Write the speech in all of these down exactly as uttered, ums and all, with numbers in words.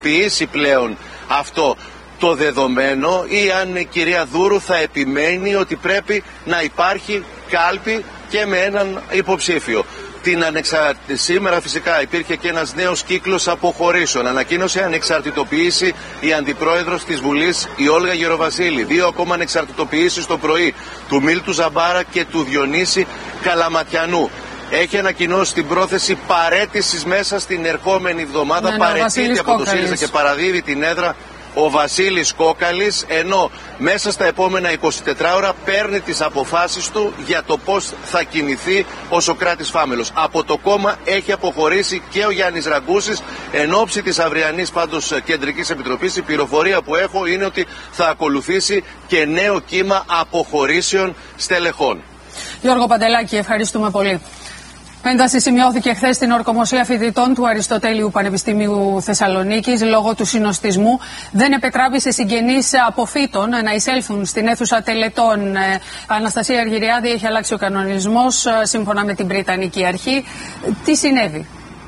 ποιήσει πλέον αυτό το δεδομένο ή αν η κυρία Δούρου θα επιμένει ότι πρέπει να υπάρχει κάλπη και με έναν υποψήφιο. Την ανεξα... Σήμερα φυσικά υπήρχε και ένας νέος κύκλος αποχωρήσεων. Ανακοίνωσε ανεξαρτητοποίηση η αντιπρόεδρος της Βουλής, η Όλγα Γεροβασίλη. Δύο ακόμα ανεξαρτητοποιήσεις το πρωί, του Μίλτου Ζαμπάρα και του Διονύση Καλαματιανού. Έχει ανακοινώσει την πρόθεση παραίτησης μέσα στην ερχόμενη εβδομάδα. Ναι, παραιτείται από το ΣΥΡΙΖΑ και παραδίδει την έδρα ο Βασίλης Κόκαλης, ενώ μέσα στα επόμενα εικοσιτετρά ώρα παίρνει τις αποφάσεις του για το πώς θα κινηθεί ο Σωκράτης Φάμελος. Από το κόμμα έχει αποχωρήσει και ο Γιάννης Ραγκούσης. Εν ώψη της αυριανής πάντως Κεντρικής Επιτροπής, η πληροφορία που έχω είναι ότι θα ακολουθήσει και νέο κύμα αποχωρήσεων στελεχών. Γιώργο Παντελάκη, ευχαριστούμε πολύ. Ένταση σημειώθηκε χθες στην ορκομοσία φοιτητών του Αριστοτέλειου Πανεπιστημίου Θεσσαλονίκης λόγω του συνοστισμού. Δεν επετράπη σε συγγενείς αποφύτων να εισέλθουν στην αίθουσα τελετών. Αναστασία Αργυριάδη, έχει αλλάξει ο κανονισμός σύμφωνα με την Βρετανική Αρχή. Τι συνέβη?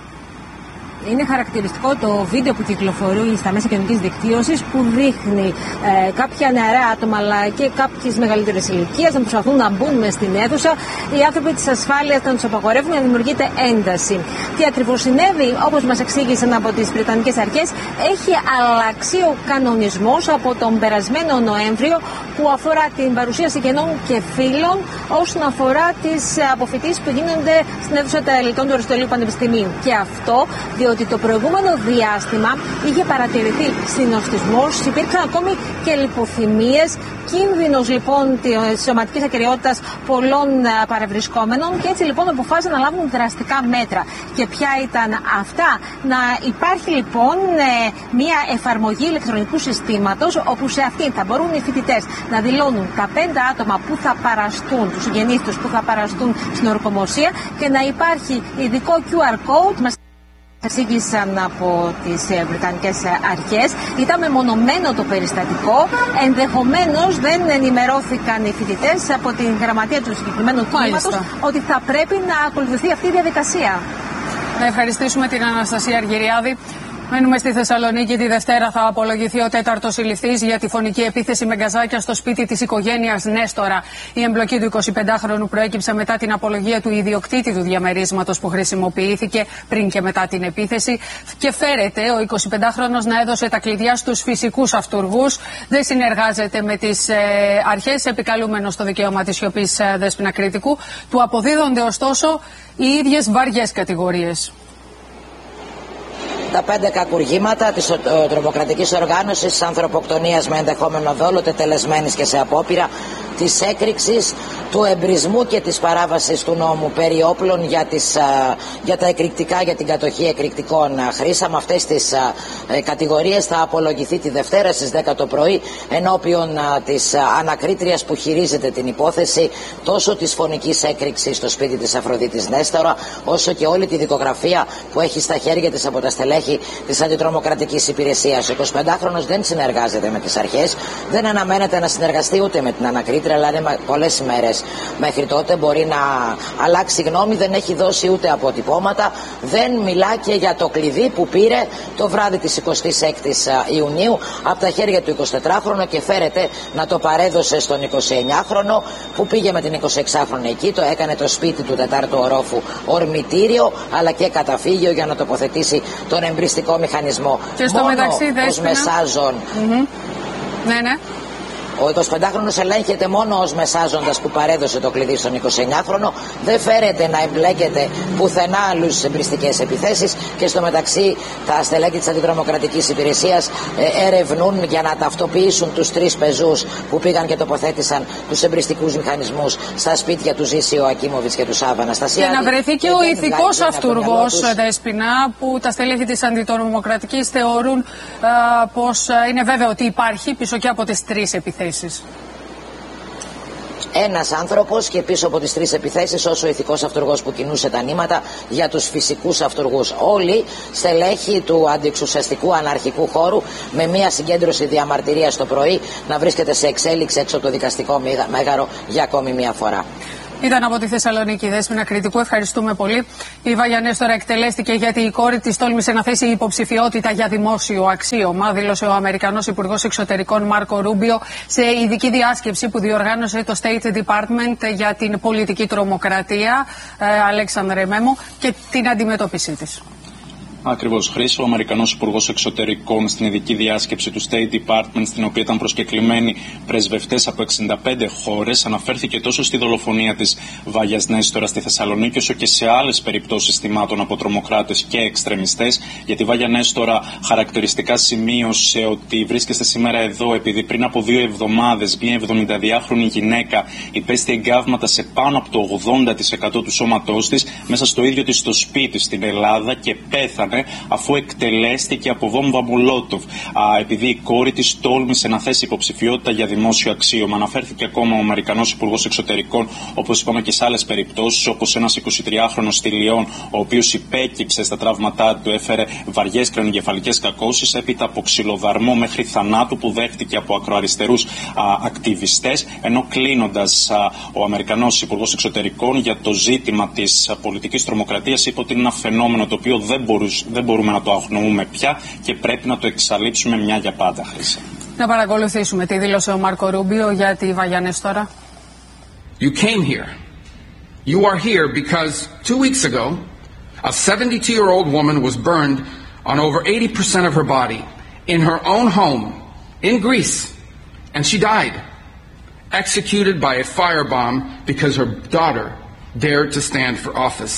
Είναι χαρακτηριστικό το βίντεο που κυκλοφορεί στα μέσα κοινωνικής δικτύωσης, που δείχνει ε, κάποια νεαρά άτομα αλλά και κάποιες μεγαλύτερες ηλικίες να προσπαθούν να μπουν μες στην αίθουσα. Οι άνθρωποι της ασφάλειας να τους απαγορεύουν, να δημιουργείται ένταση. Τι ακριβώς συνέβη, όπως μας εξήγησαν από τις Βρετανικές Αρχές, έχει αλλάξει ο κανονισμός από τον περασμένο Νοέμβριο που αφορά την παρουσία συγγενών και φίλων όσον αφορά τις αποφοιτήσεις που γίνονται στην αίθουσα τελετών του Αριστοτελείου Πανεπιστημίου. Και αυτό διότι το προηγούμενο διάστημα είχε παρατηρηθεί συνοστισμός, υπήρξαν ακόμη και λιποθυμίες, κίνδυνος λοιπόν της σωματικής ακεραιότητας πολλών παρευρισκόμενων, και έτσι λοιπόν αποφάσισαν να λάβουν δραστικά μέτρα. Και ποια ήταν αυτά? Να υπάρχει λοιπόν μια εφαρμογή ηλεκτρονικού συστήματος, όπου σε αυτήν θα μπορούν οι φοιτητές να δηλώνουν τα πέντε άτομα που θα παραστούν, τους συγγενείς τους που θα παραστούν στην ορκομοσία, και να υπάρχει ειδικό κιου αρ code. Εξήγησαν από τις Βρετανικές Αρχές. Ήταν μεμονωμένο το περιστατικό. Ενδεχομένως δεν ενημερώθηκαν οι φοιτητές από την γραμματεία του συγκεκριμένου τμήματος ότι θα πρέπει να ακολουθηθεί αυτή η διαδικασία. Να ευχαριστήσουμε την Αναστασία Αργυριάδη. Μένουμε στη Θεσσαλονίκη. Τη Δευτέρα θα απολογηθεί ο τέταρτος συλληφθής για τη φωνική επίθεση με γκαζάκια στο σπίτι της οικογένειας Νέστορα. Η εμπλοκή του εικοσιπεντάχρονου προέκυψε μετά την απολογία του ιδιοκτήτη του διαμερίσματος που χρησιμοποιήθηκε πριν και μετά την επίθεση. Και φέρεται ο εικοσιπεντάχρονος να έδωσε τα κλειδιά στους φυσικούς αυτουργούς. Δεν συνεργάζεται με τις ε, αρχές, επικαλούμενος στο δικαίωμα της σιωπής ε, Δέσποινα Κρήτικου. Του αποδίδονται ωστόσο οι ίδιες βαριές κατηγορίες. Τα πέντε κακουργήματα της τρομοκρατικής οργάνωσης, ανθρωποκτονίας με ενδεχόμενο δόλο, τετελεσμένης και σε απόπειρα, της έκρηξης, του εμπρισμού και της παράβασης του νόμου περί όπλων για, τις, για τα εκρηκτικά, για την κατοχή εκρηκτικών χρήσα. Με αυτές τις κατηγορίες θα απολογηθεί τη Δευτέρα στις δέκα το πρωί ενώπιον της ανακρίτριας που χειρίζεται την υπόθεση, τόσο της φωνικής έκρηξης στο σπίτι της Αφροδίτης Νέστορα, όσο και όλη τη δικογραφία που έχει στα χέρια της από τα στελέχη της αντιτρομοκρατικής υπηρεσίας. Ο εικοσιπεντάχρονος δεν συνεργάζεται με τις αρχές, δεν αναμένεται να συνεργαστεί ούτε με την ανακρίτρια, αλλά είναι πολλές ημέρες μέχρι τότε. Μπορεί να αλλάξει γνώμη, δεν έχει δώσει ούτε αποτυπώματα, δεν μιλά και για το κλειδί που πήρε το βράδυ της εικοστής έκτης Ιουνίου από τα χέρια του εικοσιτετράχρονου και φέρεται να το παρέδωσε στον εικοσιεννιάχρονο που πήγε με την εικοσιεξάχρονη εκεί, το έκανε το σπίτι του τετάρτου ορόφου ορμητήριο αλλά και καταφύγιο για να τοποθετήσει τον εμπριστικό μηχανισμό. Και στο Μόνο μεταξύ, ως μεσάζων. Mm-hmm. Ναι, ναι. Ο εικοσιπεντάχρονος ελέγχεται μόνο ως μεσάζοντας που παρέδωσε το κλειδί στον εικοσιεννιάχρονο. Δεν φέρεται να εμπλέκεται πουθενά αλλού στις εμπριστικές επιθέσεις και στο μεταξύ τα στελέχη της αντιτρομοκρατικής υπηρεσίας ε, ερευνούν για να ταυτοποιήσουν τους τρεις πεζούς που πήγαν και τοποθέτησαν τους εμπριστικούς μηχανισμούς στα σπίτια του Ζήση Ακίμοβιτς και του Σάββα Αναστασιάδη. Και να βρεθεί και ο ηθικός αυτουργός, Δέσποινα, που τα στελέχη της αντιτρομοκρατικής θεωρούν ε, πως είναι βέβαιο ότι υπάρχει πίσω και από τις τρεις επιθέσεις. Ένας άνθρωπος και πίσω από τις τρεις επιθέσεις όσο ο ηθικός αυτουργός που κινούσε τα νήματα για τους φυσικούς αυτουργούς. Όλοι στελέχη του αντιεξουσιαστικού αναρχικού χώρου, με μια συγκέντρωση διαμαρτυρίας το πρωί να βρίσκεται σε εξέλιξη έξω από το δικαστικό μέγαρο για ακόμη μια φορά. Ήταν από τη Θεσσαλονίκη, Δέσποινα Κρητικού. Ευχαριστούμε πολύ. Η Βάγια Νέστορα εκτελέστηκε γιατί η κόρη της τόλμησε να θέσει υποψηφιότητα για δημόσιο αξίωμα, δήλωσε ο Αμερικανός Υπουργός Εξωτερικών Μάρκο Ρούμπιο σε ειδική διάσκεψη που διοργάνωσε το State Department για την πολιτική τρομοκρατία, Αλέξανδρε Μέμο, και την αντιμετώπιση της. Ακριβώς, Χρήση. Ο Αμερικανός Υπουργός Εξωτερικών στην ειδική διάσκεψη του State Department, στην οποία ήταν προσκεκλημένοι πρεσβευτές από εξήντα πέντε χώρες, αναφέρθηκε τόσο στη δολοφονία της Βάγιας Νέστορα στη Θεσσαλονίκη, όσο και σε άλλες περιπτώσεις θυμάτων από τρομοκράτες και εξτρεμιστές. Γιατί η Βάγια Νέστορα χαρακτηριστικά σημείωσε ότι βρίσκεστε σήμερα εδώ επειδή πριν από δύο εβδομάδες μια εβδομηνταδυάχρονη γυναίκα υπέστη εγκάβματα σε πάνω από το ογδόντα τοις εκατό του σώματός της μέσα στο ίδιο της το σπίτι στην Ελλάδα και πέθανε αφού εκτελέστηκε από βόμβα Μολότοβ, επειδή η κόρη της τόλμησε να θέσει υποψηφιότητα για δημόσιο αξίωμα. Αναφέρθηκε ακόμα ο Αμερικανός Υπουργός Εξωτερικών, όπως είπαμε και σε άλλες περιπτώσεις, όπως ένας εικοσιτριάχρονος στη Λιόν, ο οποίος υπέκυψε στα τραύματά του, έφερε βαριές κρανιογκεφαλικές κακώσεις, έπειτα από ξυλοδαρμό μέχρι θανάτου που δέχτηκε από ακροαριστερούς ακτιβιστές. Ενώ κλείνοντας, α, ο Αμερικανός Υπουργός Εξωτερικών για το ζήτημα της πολιτικής τρομοκρατίας είπε ότι είναι ένα φαινόμενο το οποίο δεν μπορούσε δεν μπορούμε να το αγνοούμε πια και πρέπει να το εξαλείψουμε μια για πάντα, Χρήση. Να παρακολουθήσουμε τι δήλωσε ο Μάρκο Ρούμπιο για τη Βάγια Νέστορα. You came here. You are here because two weeks ago a seventy-two-year-old woman was burned on over eighty percent of her body in her own home in Greece, and she died, executed by a firebomb because her daughter dared to stand for office.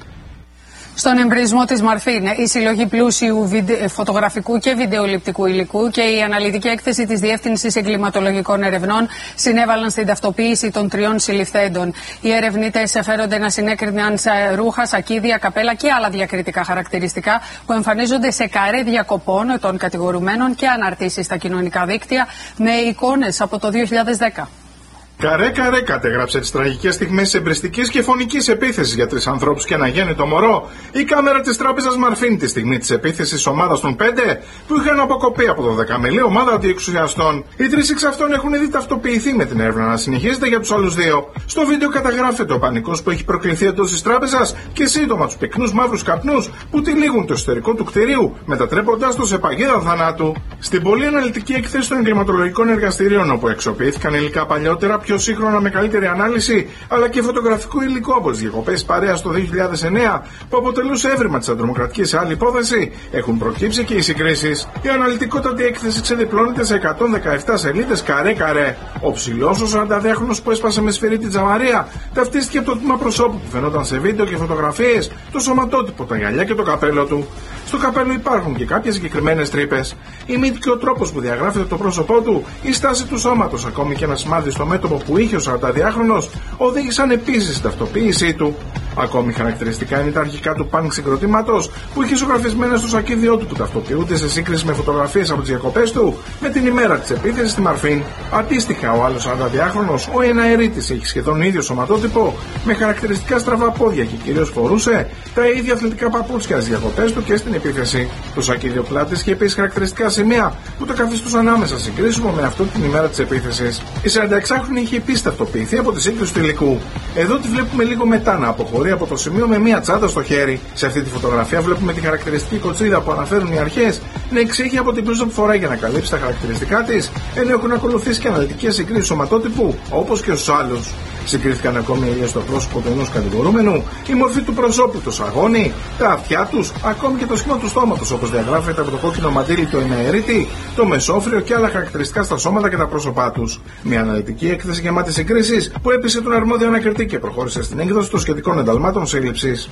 Στον εμπρισμό της Μαρφίν, η συλλογή πλούσιου βιντεο, φωτογραφικού και βιντεοληπτικού υλικού και η αναλυτική έκθεση της Διεύθυνσης Εγκληματολογικών Ερευνών συνέβαλαν στην ταυτοποίηση των τριών συλληφθέντων. Οι ερευνητές εφέρονται να συνέκριναν σε ρούχα, σακίδια, καπέλα και άλλα διακριτικά χαρακτηριστικά που εμφανίζονται σε καρέ διακοπών των κατηγορουμένων και αναρτήσεις στα κοινωνικά δίκτυα με εικόνες από το δύο χιλιάδες δέκα. Καρέ Καρέ κατέγραψε τις τραγικές στιγμές εμπριστικής και φωνικής επίθεσης για τρεις ανθρώπους και ένα γέννητο μωρό. Η κάμερα της τράπεζας Μαρφίν τη στιγμή της επίθεσης ομάδας των πέντε που είχαν αποκοπεί από το δεκαμελή ομάδα αντιεξουσιαστών. Οι τρεις εξ αυτών έχουν ήδη ταυτοποιηθεί με την έρευνα να συνεχίζεται για τους άλλους δύο. Στο βίντεο καταγράφεται ο πανικός που έχει προκληθεί εντός της τράπεζας και σύντομα τους πυκνούς μαύρους καπνούς που τυλίγουν το εσωτερικό του κτηρίου, μετατρέποντάς το σε παγίδα θανάτου. Στην πολύ αναλυτική έκθεση των εγκληματολογικών εργαστηρίων, όπου εξοποιήθηκαν υλικά παλιότερα, πιο σύγχρονα με καλύτερη ανάλυση, αλλά και φωτογραφικό υλικό από τις διακοπές παρέας το δύο χιλιάδες εννέα, που αποτελούσε έβριμα της αντρομοκρατικής σε άλλη υπόθεση, έχουν προκύψει και οι συγκρίσεις. Η αναλυτικότατη έκθεση ξεδιπλώνεται σε εκατόν δεκαεπτά σελίδες καρέ-καρέ. Ο ψηλός ο σαρανταδέχρονος που έσπασε με σφυρί την τζαμαρία ταυτίστηκε από το τμήμα προσώπου που φαινόταν σε βίντεο και φωτογραφίες, το σωματότυπο, τα γυαλιά και το καπέλο του. Στο καπέλο υπάρχουν και κάποιες συγκεκριμένες τρύπες. Η μύτη και ο τρόπος που διαγράφεται το πρόσωπό του, η στάση του σώματος, ακόμη και ένα σημάδι στο μέτωπο που είχε ο σαρανταδιάχρονος, οδήγησαν επίσης στην ταυτοποίησή του. Ακόμη χαρακτηριστικά είναι τα αρχικά του πανκ συγκροτήματος που είχε ζωγραφισμένα στο σακίδιό του, που ταυτοποιούνται σε σύγκριση με φωτογραφίες από τις διακοπές του με την ημέρα της επίθεσης στη Μαρφίν. Αντίστοιχα, ο άλλος σαρανταδιάχρονος, ο εναερίτης, έχει σχεδόν ίδιο σωματότυπο με χαρακτηριστικά στραβά πόδια και κυρίως φορούσε τα ίδια αθλητικά παπούτσια στις διακοπές του και στην επίθεση. Το σακίδιο πλάτης είχε επίσης χαρακτηριστικά σημεία που το καθιστούσαν άμεσα συγκρίσιμο με αυτό την ημέρα της επίθεσης. Η σαρανταεξάχρονη είχε επίσης ταυτοποιηθεί από τη σύγκριση του υλικού. Εδώ τη βλέπουμε λίγο μετά να αποχωρεί από το σημείο με μία τσάντα στο χέρι. Σε αυτή τη φωτογραφία βλέπουμε τη χαρακτηριστική κοτσίδα που αναφέρουν οι αρχές να εξήγει από την μπλούζα που φοράει για να καλύψει τα χαρακτηριστικά της, ενώ έχουν ακολουθήσει και αναλυτικές συγκρίσεις σωματότυπου όπως και στους άλλους. Συγκρίθηκαν ακόμη οι ελιές στο πρόσωπο του ενός κατηγορούμενου, η μορφή του προσώπου, το σαγόνι, τα αυτιά τους, ακόμη και το σχήμα του στόματος, όπως διαγράφεται από το κόκκινο μαντίλι του εναερίτη, το μεσόφριο και άλλα χαρακτηριστικά στα σώματα και τα πρόσωπά τους. Μια αναλυτική έκθεση γεμάτη συγκρίσεις που έπεισε τον αρμόδιο ανακριτή και προχώρησε στην έκδοση των σχετικών ενταλμάτων σύλληψης.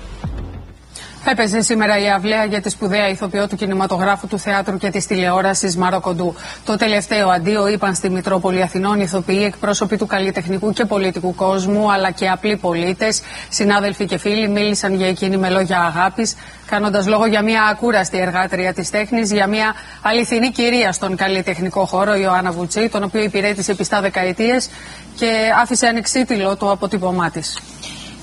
Έπαιζε σήμερα η αυλαία για τη σπουδαία ηθοποιό του κινηματογράφου, του θεάτρου και της τηλεόρασης Μάρο Κοντού. Το τελευταίο αντίο είπαν στη Μητρόπολη Αθηνών ηθοποιοί, εκπρόσωποι του καλλιτεχνικού και πολιτικού κόσμου, αλλά και απλοί πολίτες, συνάδελφοι και φίλοι, μίλησαν για εκείνη με λόγια αγάπης, κάνοντας λόγο για μια ακούραστη εργάτρια της τέχνης, για μια αληθινή κυρία στον καλλιτεχνικό χώρο, η Ιωάννα Βουτσή, τον οποίο υπηρέτησε επί επτά δεκαετίες και άφησε ανεξίτηλο το αποτύπωμά της.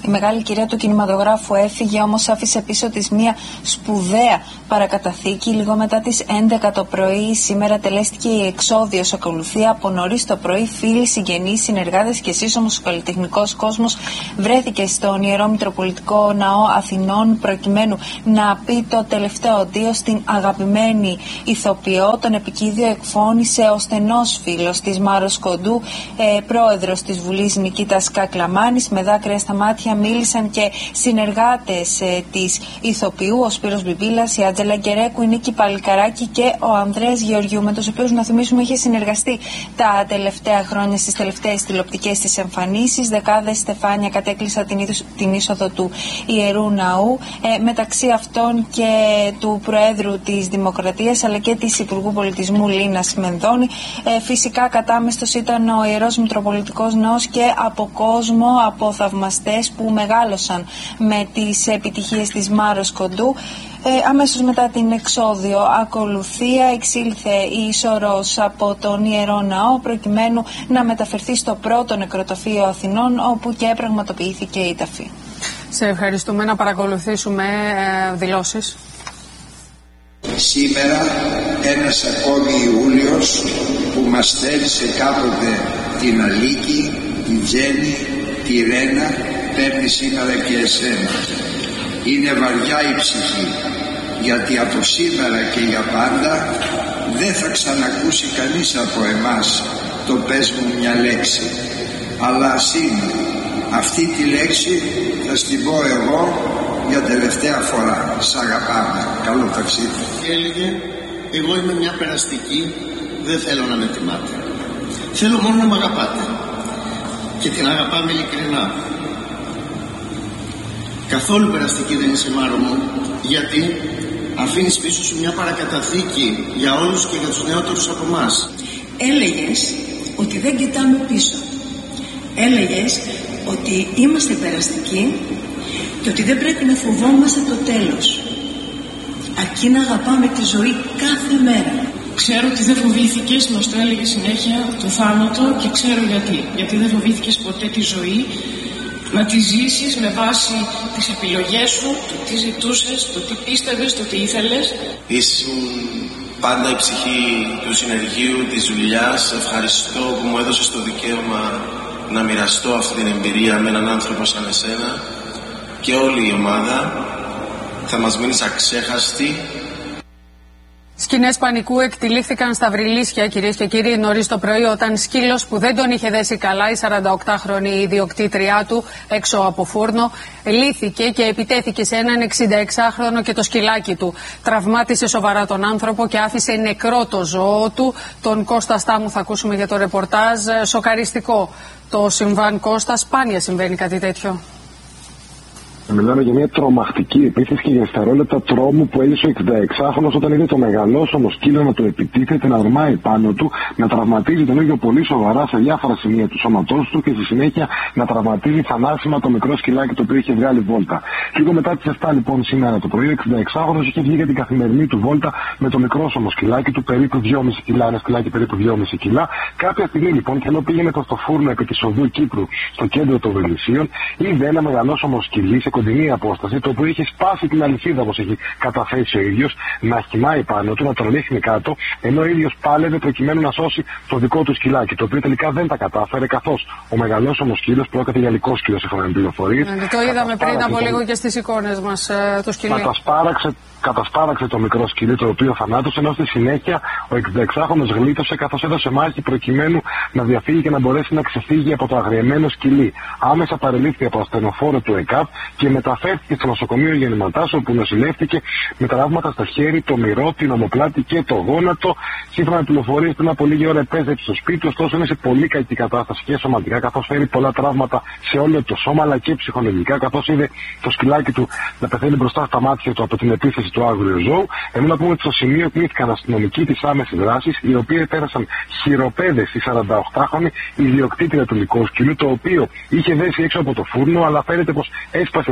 Η μεγάλη κυρία του κινηματογράφου έφυγε, όμως άφησε πίσω της μια σπουδαία παρακαταθήκη. Λίγο μετά τις έντεκα το πρωί σήμερα τελέστηκε η εξόδιος. Ακολουθία από νωρίς το πρωί, φίλοι, συγγενείς, συνεργάτες και σύσσωμος ο καλλιτεχνικός κόσμος βρέθηκε στον Ιερό Μητροπολιτικό Ναό Αθηνών προκειμένου να πει το τελευταίο αντίο στην αγαπημένη ηθοποιό. Τον επικίδιο εκφώνησε ο στενός φίλος της Μάρος Κοντού, ε, πρόεδρος της Βουλής Νικήτας Κακλαμάνης. Με δάκρυα στα μάτια μίλησαν και συνεργάτες ε, της ηθοποιού, ο Σπύρος Μπιμπίλας, η Άντζελα Γκερέκου, η Νίκη Παλικαράκη και ο Ανδρέας Γεωργιού, με τους οποίους, να θυμίσουμε, είχε συνεργαστεί τα τελευταία χρόνια στις τελευταίες τηλεοπτικές της εμφανίσεις. Δεκάδες στεφάνια κατέκλυσαν την, την είσοδο του Ιερού Ναού, ε, μεταξύ αυτών και του Προέδρου της Δημοκρατίας αλλά και της Υπουργού Πολιτισμού Λίνας Μενδώνη. Ε, φυσικά κατάμεστος ήταν ο Ιερός Μητροπολιτικός Ναός και από κόσμο, από θαυμαστές που μεγάλωσαν με τις επιτυχίες της Μάρος Κοντού. Ε, αμέσως μετά την εξόδιο ακολουθία εξήλθε η Σωρός από τον Ιερό Ναό προκειμένου να μεταφερθεί στο πρώτο νεκροταφείο Αθηνών, όπου και πραγματοποιήθηκε η ταφή. Σε ευχαριστούμε. Να παρακολουθήσουμε ε, δηλώσεις. Σήμερα ένας ακόμη Ιούλιος που μας θέλησε κάποτε την Αλίκη, τη Τζέννη, τη Ρένα, παίρνει σήμερα και εσένα. Είναι βαριά η ψυχή, γιατί από σήμερα και για πάντα δεν θα ξανακούσει κανείς από εμάς το πες μου μια λέξη, αλλά ας είναι αυτή τη λέξη θα στην πω εγώ για τελευταία φορά. Σ' αγαπάμε. Καλό ταξίδι. Έλεγε, εγώ είμαι μια περαστική, δεν θέλω να με τιμάτε, θέλω μόνο να με αγαπάτε και την αγαπάμε ειλικρινά. Καθόλου περαστική δεν είσαι, Μάρο μου, γιατί αφήνεις πίσω σου μια παρακαταθήκη για όλους και για τους νεότερους από εμάς. Έλεγες ότι δεν κοιτάμε πίσω. Έλεγες ότι είμαστε περαστικοί και ότι δεν πρέπει να φοβόμαστε το τέλος, αρκεί να αγαπάμε τη ζωή κάθε μέρα. Ξέρω ότι δεν φοβήθηκες, μας το έλεγε συνέχεια, το θάνατο, και ξέρω γιατί. Γιατί δεν φοβήθηκες ποτέ τη ζωή, να τη ζήσεις με βάση τις επιλογές σου, το τι ζητούσες, το τι πίστευες, το τι ήθελες. Ήσουν πάντα η ψυχή του συνεργείου, της δουλειάς. Ευχαριστώ που μου έδωσες το δικαίωμα να μοιραστώ αυτή την εμπειρία με έναν άνθρωπο σαν εσένα, και όλη η ομάδα θα μας μείνεις αξέχαστη. Σκηνές πανικού εκτυλίχθηκαν στα Βρυλίσια, κυρίες και κύριοι, νωρίς το πρωί, όταν σκύλος που δεν τον είχε δέσει καλά, η σαρανταοκτάχρονη ιδιοκτήτριά του, έξω από φούρνο, λύθηκε και επιτέθηκε σε έναν εξηνταεξάχρονο και το σκυλάκι του. Τραυμάτισε σοβαρά τον άνθρωπο και άφησε νεκρό το ζώο του. Τον Κώστα Στάμου θα ακούσουμε για το ρεπορτάζ. Σοκαριστικό το συμβάν, Κώστα. Σπάνια συμβαίνει κάτι τέτοιο. Μιλάμε για μια τρομακτική επίθεση και για δευτερόλεπτα τρόμου που έλυσε ο εξηνταεξάχρονος όταν είδε το μεγαλόσωμο σκύλο να το επιτίθεται, να ορμάει πάνω του, να τραυματίζει τον ίδιο πολύ σοβαρά σε διάφορα σημεία του σώματός του και στη συνέχεια να τραυματίζει θανάσιμα το μικρό σκυλάκι το οποίο είχε βγάλει βόλτα. Λίγο μετά τις επτά λοιπόν σήμερα το πρωί, ο εξηνταεξάχρονος είχε βγει για την καθημερινή του βόλτα με το μικρόσωμο σκυλάκι του, περίπου δυόμισι κιλά, ένα σκυλάκι περίπου δυόμισι κιλά. Κάποια στιγμή λοιπόν, και ενώ πήγαινε προς το φούρνο επί της οδού Κύπρου στο κέντρο των Βρυλισίων, είδε ένα μεγαλόσωμο σκυλί σε κοντινή απόσταση, το οποίο είχε σπάσει την αλυσίδα, όπως έχει καταθέσει ο ίδιος, να χυμάει πάνω του, να τον ρίχνει κάτω, ενώ ο ίδιος πάλευε προκειμένου να σώσει το δικό του σκυλάκι, το οποίο τελικά δεν τα κατάφερε, καθώς ο μεγαλόσωμος σκύλος πρόκειται για λυκό σκύλο, σύμφωνα με πληροφορίες. Ναι, το είδαμε πριν από λίγο και στις εικόνες μας, το σκυλί. Κατασπάραξε, κατασπάραξε το μικρό σκυλί, το οποίο θανάτωσε, ενώ στη συνέχεια ο εξηνταεξάχρονος γλίτωσε, καθώς έδωσε μάχη προκειμένου να διαφύγει και να μπορέσει να ξεφύγει από το αγριεμένο σκυλί. Άμεσα παρελήφθη από ασθενοφόρο του ΕΚΑΠ και μεταφέρθηκε στο νοσοκομείο Γεννηματάς, όπου νοσηλεύτηκε με τραύματα στο χέρι, το μυρό, την ομοπλάτη και το γόνατο. Σύμφωνα με πληροφορίες, πριν από λίγη ώρα επέστρεψε στο σπίτι του, ωστόσο είναι σε πολύ κακή κατάσταση και σωματικά, καθώς φέρει πολλά τραύματα σε όλο το σώμα, αλλά και ψυχολογικά, καθώς είδε το σκυλάκι του να πεθαίνει μπροστά στα μάτια του από την επίθεση του άγριου ζώου. Ενώ να πούμε ότι στο σημείο κλήθηκαν αστυνομικοί της άμεσης δράσης, οι οποίοι επέρασαν χειροπέδες στη σαρανταοκτάχρονη ιδιοκτήτρια του λυκού σκυλιού, το οποίο είχε δέσει έξω από το φούρνο, αλλά φαίνεται πως έσπασε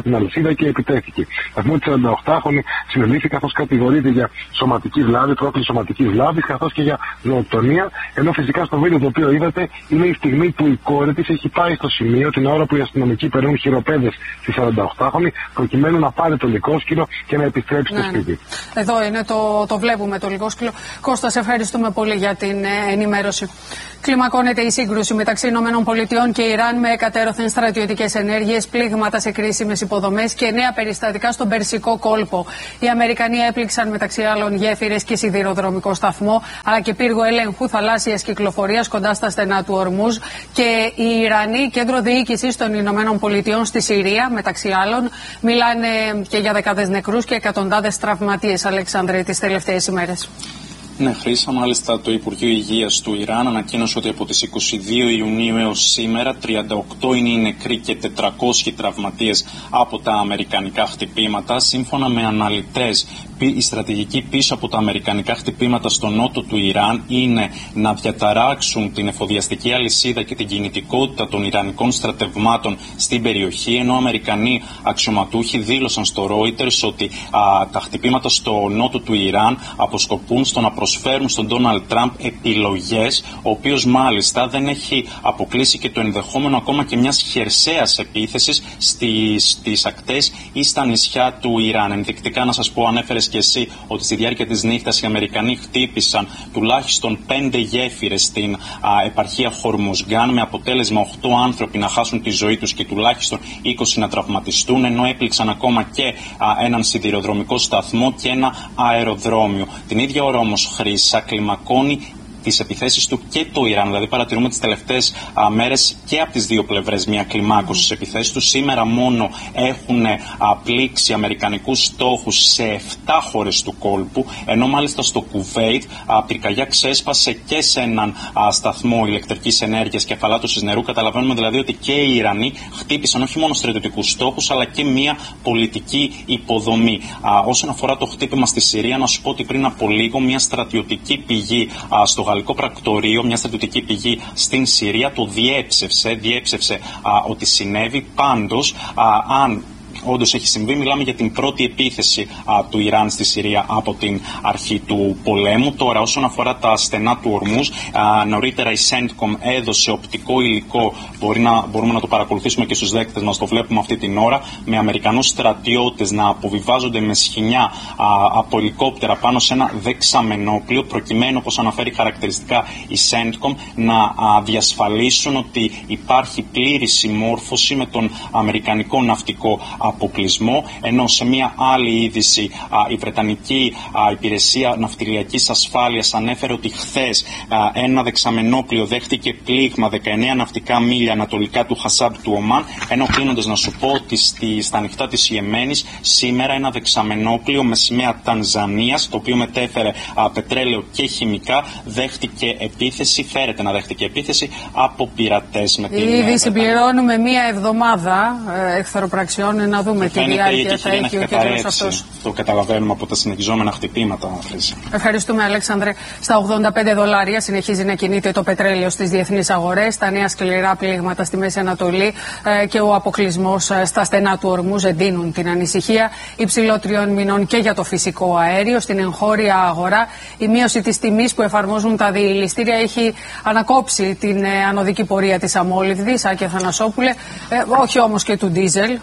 την αλυσίδα και επιτέθηκε. Σταθμό τη σαρανταοκτάχρονη συνελήφθη καθώς κατηγορείται για σωματική βλάβη, πρόκληση σωματική βλάβη, καθώς και για ζωοτονία. Ενώ φυσικά στο βίντεο το οποίο είδατε είναι η στιγμή που η κόρη της έχει πάει στο σημείο την ώρα που οι αστυνομικοί περνούν χειροπέδες στη σαρανταοκτάχρονη προκειμένου να πάρει το λικόσκυλο και να επιστρέψει ναι, στο σπίτι. Εδώ είναι το, το βλέπουμε το λικόσκυλο. Κώστα, σε ευχαριστούμε πολύ για την ε, ενημέρωση. Κλιμακώνεται η σύγκρουση μεταξύ ΗΠΑ και Ιράν με εκατέρωθεν στρατιωτικές ενέργειες, πλήγματα σε κρίσιμες υποδομές και νέα περιστατικά στον Περσικό κόλπο. Οι Αμερικανοί έπληξαν μεταξύ άλλων γέφυρες και σιδηροδρομικό σταθμό, αλλά και πύργο ελέγχου θαλάσσιας κυκλοφορίας κοντά στα στενά του Ορμούζ. Και οι Ιρανοί, κέντρο διοίκησης των ΗΠΑ στη Συρία, μεταξύ άλλων, μιλάνε και για δεκάδες νεκρούς και εκατοντάδες τραυματίες, Αλέξανδρε, τις τελευταίες ημέρες. Ναι, Χρύσα, μάλιστα το Υπουργείο Υγείας του Ιράν ανακοίνωσε ότι από τις είκοσι δύο Ιουνίου έως σήμερα τριάντα οκτώ είναι οι νεκροί και τετρακόσιοι τραυματίες από τα αμερικανικά χτυπήματα. Σύμφωνα με αναλυτές, η στρατηγική πίσω από τα αμερικανικά χτυπήματα στο νότο του Ιράν είναι να διαταράξουν την εφοδιαστική αλυσίδα και την κινητικότητα των ιρανικών στρατευμάτων στην περιοχή, ενώ Αμερικανοί αξιωματούχοι δήλωσαν στο Reuters ότι α, τα χτυπήματα στο νότο του Ιράν αποσκοπούν στο να προσφέρουν στον Ντόναλντ Τραμπ επιλογές, ο οποίος μάλιστα δεν έχει αποκλείσει και το ενδεχόμενο ακόμα και μιας χερσαίας επίθεσης στις, στις ακτές ή στα νησιά του Ιράν. Ενδεικτικά να σας πω, ανέφερες και εσύ ότι στη διάρκεια της νύχτας οι Αμερικανοί χτύπησαν τουλάχιστον πέντε γέφυρες στην α, επαρχία Χορμουζγκάν, με αποτέλεσμα οκτώ άνθρωποι να χάσουν τη ζωή τους και τουλάχιστον είκοσι να τραυματιστούν, ενώ έπληξαν ακόμα και α, έναν σιδηροδρομικό σταθμό και ένα αεροδρόμιο. Την ίδια ώρα όμως, Χρύσα, κλιμακώνει τις επιθέσεις του και το Ιράν. Δηλαδή, παρατηρούμε τις τελευταίες α, μέρες και από τις δύο πλευρές μια κλιμάκωση στις επιθέσεις του. Σήμερα μόνο έχουν α, πλήξει αμερικανικούς στόχους σε επτά χώρες του κόλπου, ενώ μάλιστα στο Κουβέιτ α, πυρκαγιά ξέσπασε και σε έναν α, σταθμό ηλεκτρικής ενέργειας και αφαλάτωσης νερού. Καταλαβαίνουμε δηλαδή ότι και οι Ιρανοί χτύπησαν όχι μόνο στρατιωτικούς στόχους, αλλά και μια πολιτική υποδομή. Α, όσον αφορά το χτύπημα στη Συρία, να σου πω ότι πριν από λίγο μια στρατιωτική πηγή α, στο γαλλικό πρακτορείο, μια στρατιωτική πηγή στην Συρία, το διέψευσε, διέψευσε α, ότι συνέβη. Πάντως, α, αν όντως έχει συμβεί, μιλάμε για την πρώτη επίθεση α, του Ιράν στη Συρία από την αρχή του πολέμου. Τώρα, όσον αφορά τα στενά του Ορμούζ, α, νωρίτερα η Centcom έδωσε οπτικό υλικό, μπορεί να, μπορούμε να το παρακολουθήσουμε και στους δέκτες μας, το βλέπουμε αυτή την ώρα, με Αμερικανούς στρατιώτες να αποβιβάζονται με σχοινιά α, από ελικόπτερα πάνω σε ένα δεξαμενόπλιο, προκειμένου, όπως αναφέρει χαρακτηριστικά η Centcom, να α, διασφαλίσουν ότι υπάρχει πλήρη συμμόρφωση με τον αμερικανικό ναυτικό αποκλεισμό, ενώ σε μια άλλη είδηση α, η Βρετανική α, Υπηρεσία Ναυτιλιακής Ασφάλειας ανέφερε ότι χθες α, ένα δεξαμενόπλιο δέχτηκε πλήγμα δεκαεννέα ναυτικά μίλια ανατολικά του Χασάμπ του Ομάν, ενώ κλείνοντας να σου πω ότι στη, στα νυχτά της Ιεμένης σήμερα ένα δεξαμενόπλιο με σημαία Τανζανίας, το οποίο μετέφερε α, πετρέλαιο και χημικά, δέχτηκε επίθεση, φέρεται να δέχτηκε επίθεση από πειρατές. Με την Ήδη συμπληρώνουμε μία εβδομάδα ε, εχθροπραξιών. Να δούμε τι διάρκεια θα έχει ο κέντρος αυτός. Το καταλαβαίνουμε από τα συνεχιζόμενα χτυπήματα, Χρύση. Ευχαριστούμε, Αλέξανδρε. Στα ογδόντα πέντε δολάρια συνεχίζει να κινείται το πετρέλαιο στις διεθνείς αγορές. Τα νέα σκληρά πλήγματα στη Μέση Ανατολή ε, και ο αποκλεισμός ε, στα στενά του Ορμούζ εντείνουν την ανησυχία. Υψηλό τριών μηνών και για το φυσικό αέριο. Στην εγχώρια αγορά, η μείωση της τιμής που εφαρμόζουν τα διελιστήρια έχει ανακόψει την ε, ανωδική πορεία της αμόλυβδης. Άκη Αθανασόπουλε, ε, όχι όμως και του ντίζελ.